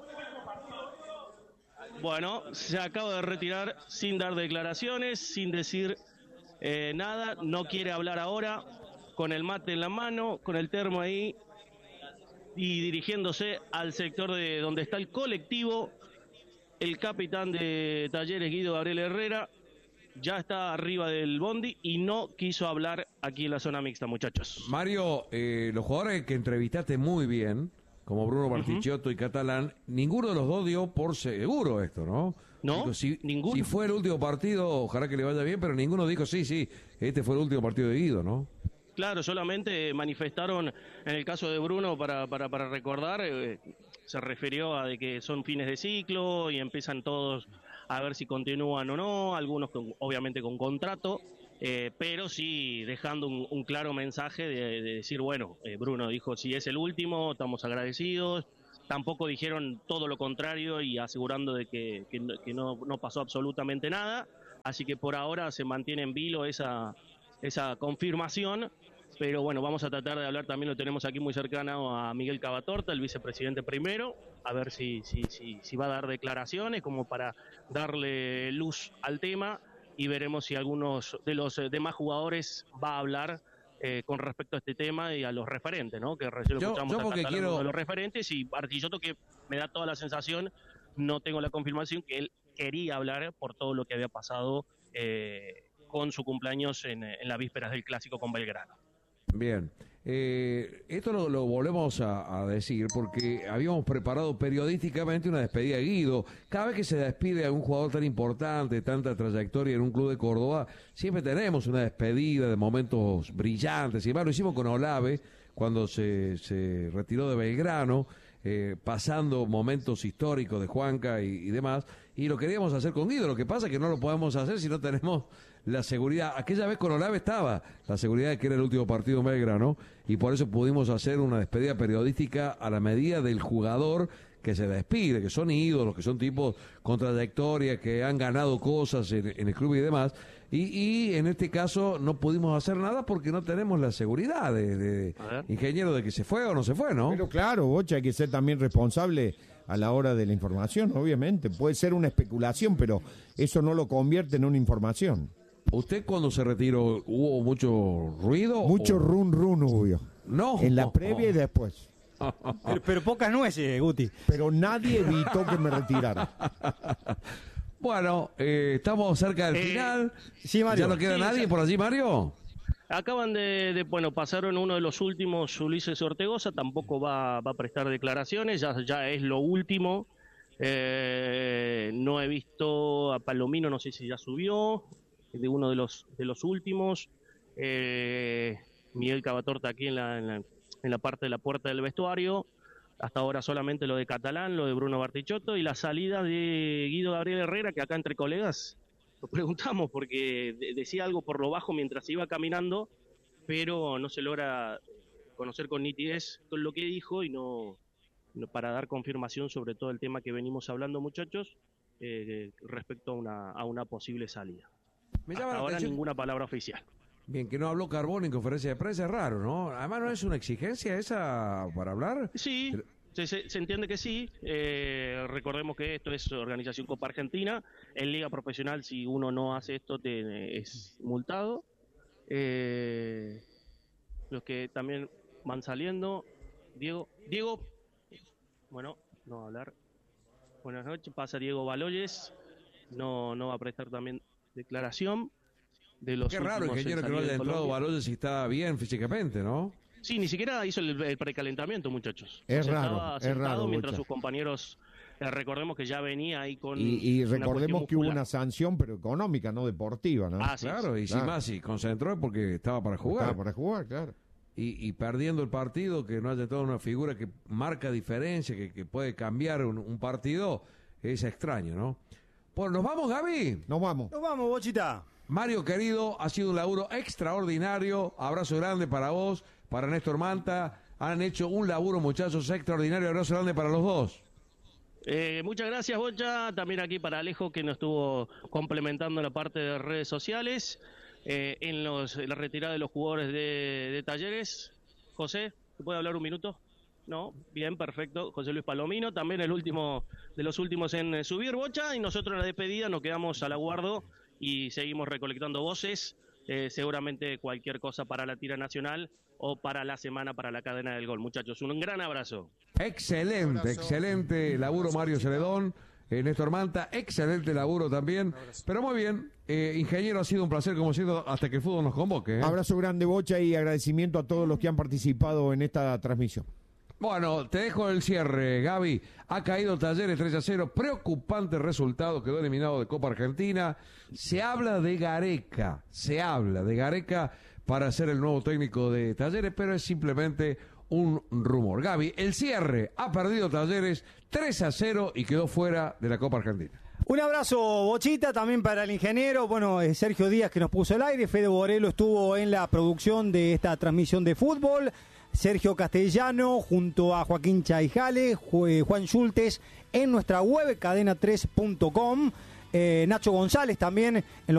Bueno, se acaba de retirar sin dar declaraciones, sin decir eh, nada, no quiere hablar ahora, con el mate en la mano, con el termo ahí y dirigiéndose al sector de donde está el colectivo. El capitán de Talleres, Guido Gabriel Herrera, ya está arriba del bondi y no quiso hablar aquí en la zona mixta, muchachos. Mario, eh, los jugadores que entrevistaste muy bien, como Bruno Bartichotto y Catalán, ninguno de los dos dio por seguro esto, ¿no? No, Digo, si, ninguno. Si fue el último partido, ojalá que le vaya bien, pero ninguno dijo, sí, sí, este fue el último partido de Guido, ¿no? Claro, solamente manifestaron, en el caso de Bruno, para, para, para recordar, eh, se refirió a de que son fines de ciclo y empiezan todos a ver si continúan o no, algunos con, obviamente con contrato, eh, pero sí dejando un, un claro mensaje de, de decir, bueno, eh, Bruno dijo, si es el último, estamos agradecidos. Tampoco dijeron todo lo contrario y asegurando de que, que, que no, no pasó absolutamente nada, así que por ahora se mantiene en vilo esa, esa confirmación, pero bueno, vamos a tratar de hablar, también lo tenemos aquí muy cercano a Miguel Cavatorta, el vicepresidente primero, a ver si, si, si, si va a dar declaraciones como para darle luz al tema y veremos si algunos de los demás jugadores va a hablar Eh, con respecto a este tema y a los referentes, ¿no? Que recién lo Yo- escuchamos yo acá porque hablando quiero- de los referentes y Artilloto, que me da toda la sensación, no tengo la confirmación, que él quería hablar por todo lo que había pasado eh, con su cumpleaños en, en las vísperas del Clásico con Belgrano. Bien, eh, esto lo, lo volvemos a, a decir porque habíamos preparado periodísticamente una despedida de Guido. Cada vez que se despide a un jugador tan importante, tanta trayectoria en un club de Córdoba, siempre tenemos una despedida de momentos brillantes. Y además lo hicimos con Olave cuando se, se retiró de Belgrano, eh, pasando momentos históricos de Juanca y, y demás. Y lo queríamos hacer con Guido. Lo que pasa es que no lo podemos hacer si no tenemos la seguridad. Aquella vez con Olave estaba la seguridad de que era el último partido en Belgrano y por eso pudimos hacer una despedida periodística a la medida del jugador que se despide, que son ídolos, que son tipos con trayectoria, que han ganado cosas en, en el club y demás. Y, y en este caso no pudimos hacer nada porque no tenemos la seguridad de, de ingeniero de que se fue o no se fue, ¿no? Pero claro, Bocha, hay que ser también responsable a la hora de la información, obviamente. Puede ser una especulación, pero eso no lo convierte en una información. ¿Usted cuando se retiró hubo mucho ruido? Mucho o... run run hubo. No. En la previa y después. Pero, pero pocas nueces, Guti. Pero nadie evitó que me retirara. Bueno, eh, estamos cerca del Eh, final. Sí, Mario. ¿Ya no queda Sí, nadie ya- por allí, Mario? Acaban de, de, bueno, pasaron uno de los últimos, Ulises Ortegoza, tampoco va, va a prestar declaraciones, ya, ya es lo último. Eh, no he visto a Palomino, no sé si ya subió, de uno de los de los últimos. Eh, Miguel Cavatorta aquí en la, en la en la parte de la puerta del vestuario. Hasta ahora solamente lo de Catalán, lo de Bruno Bartichotto y la salida de Guido Gabriel Herrera, que acá entre colegas lo preguntamos porque de- decía algo por lo bajo mientras iba caminando, pero no se logra conocer con nitidez todo lo que dijo y no, no para dar confirmación sobre todo el tema que venimos hablando, muchachos, eh, respecto a una, a una posible salida. Me llama Hasta la ahora atención- ninguna palabra oficial. Bien, que no habló Carbón en conferencia de prensa es raro, ¿no? Además, ¿no es una exigencia esa para hablar? Sí, se, se- se entiende que sí. Eh, recordemos que esto es organización Copa Argentina. En Liga Profesional, si uno no hace esto, te, es multado. Eh, los que también van saliendo. Diego, Diego, bueno, no va a hablar. Buenas noches, pasa Diego Baloyes. No, no va a prestar también declaración. De los Qué raro, últimos en ingeniero, que no salir haya de entrado Colombia. Baloyes si está bien físicamente, ¿no? Sí, ni siquiera hizo el, el precalentamiento, muchachos. Es Se raro, estaba es sentado raro, mientras Bocha. sus compañeros, eh, recordemos que ya venía ahí con Y, y una recordemos cuestión que hubo muscular. una sanción, pero económica, no deportiva, ¿no? Ah, sí, Claro, y Claro. sin más, si concentró porque estaba para jugar. Estaba para jugar, claro. Y, y perdiendo el partido, que no haya toda una figura que marca diferencia, que, que puede cambiar un, un partido, es extraño, ¿no? Bueno, ¿nos vamos, Gaby? Nos vamos. Nos vamos, Bochita. Mario, querido, ha sido un laburo extraordinario. Abrazo grande para vos, para Néstor Manta. Han hecho un laburo, muchachos, extraordinario. Abrazo grande para los dos. Eh, muchas gracias, Bocha. También aquí para Alejo, que nos estuvo complementando la parte de redes sociales. Eh, en, los, en la retirada de los jugadores de, de Talleres. José, ¿te puede hablar un minuto? No, bien, perfecto. José Luis Palomino, también el último de los últimos en eh, subir, Bocha. Y nosotros en la despedida nos quedamos al aguardo y seguimos recolectando voces. Eh, seguramente cualquier cosa para la tira nacional o para la semana para la cadena del gol. Muchachos, un gran abrazo. Excelente, excelente laburo, Mario Celedón. Eh, Néstor Manta, excelente laburo también. Pero muy bien, eh, ingeniero, ha sido un placer como siendo hasta que el fútbol nos convoque. ¿eh? Abrazo grande, Bocha, y agradecimiento a todos los que han participado en esta transmisión. Bueno, te dejo el cierre, Gaby. Ha caído Talleres tres a cero, preocupante resultado, quedó eliminado de Copa Argentina. Se habla de Gareca, se habla de Gareca para ser el nuevo técnico de Talleres, pero es simplemente un rumor. Gaby, el cierre, ha perdido Talleres tres a cero y quedó fuera de la Copa Argentina. Un abrazo, Bochita, también para el ingeniero, bueno, eh, Sergio Díaz, que nos puso el aire. Fede Borelo estuvo en la producción de esta transmisión de fútbol. Sergio Castellano junto a Joaquín Chaijale, Juan Schultes en nuestra web cadena tres punto com, eh, Nacho González también en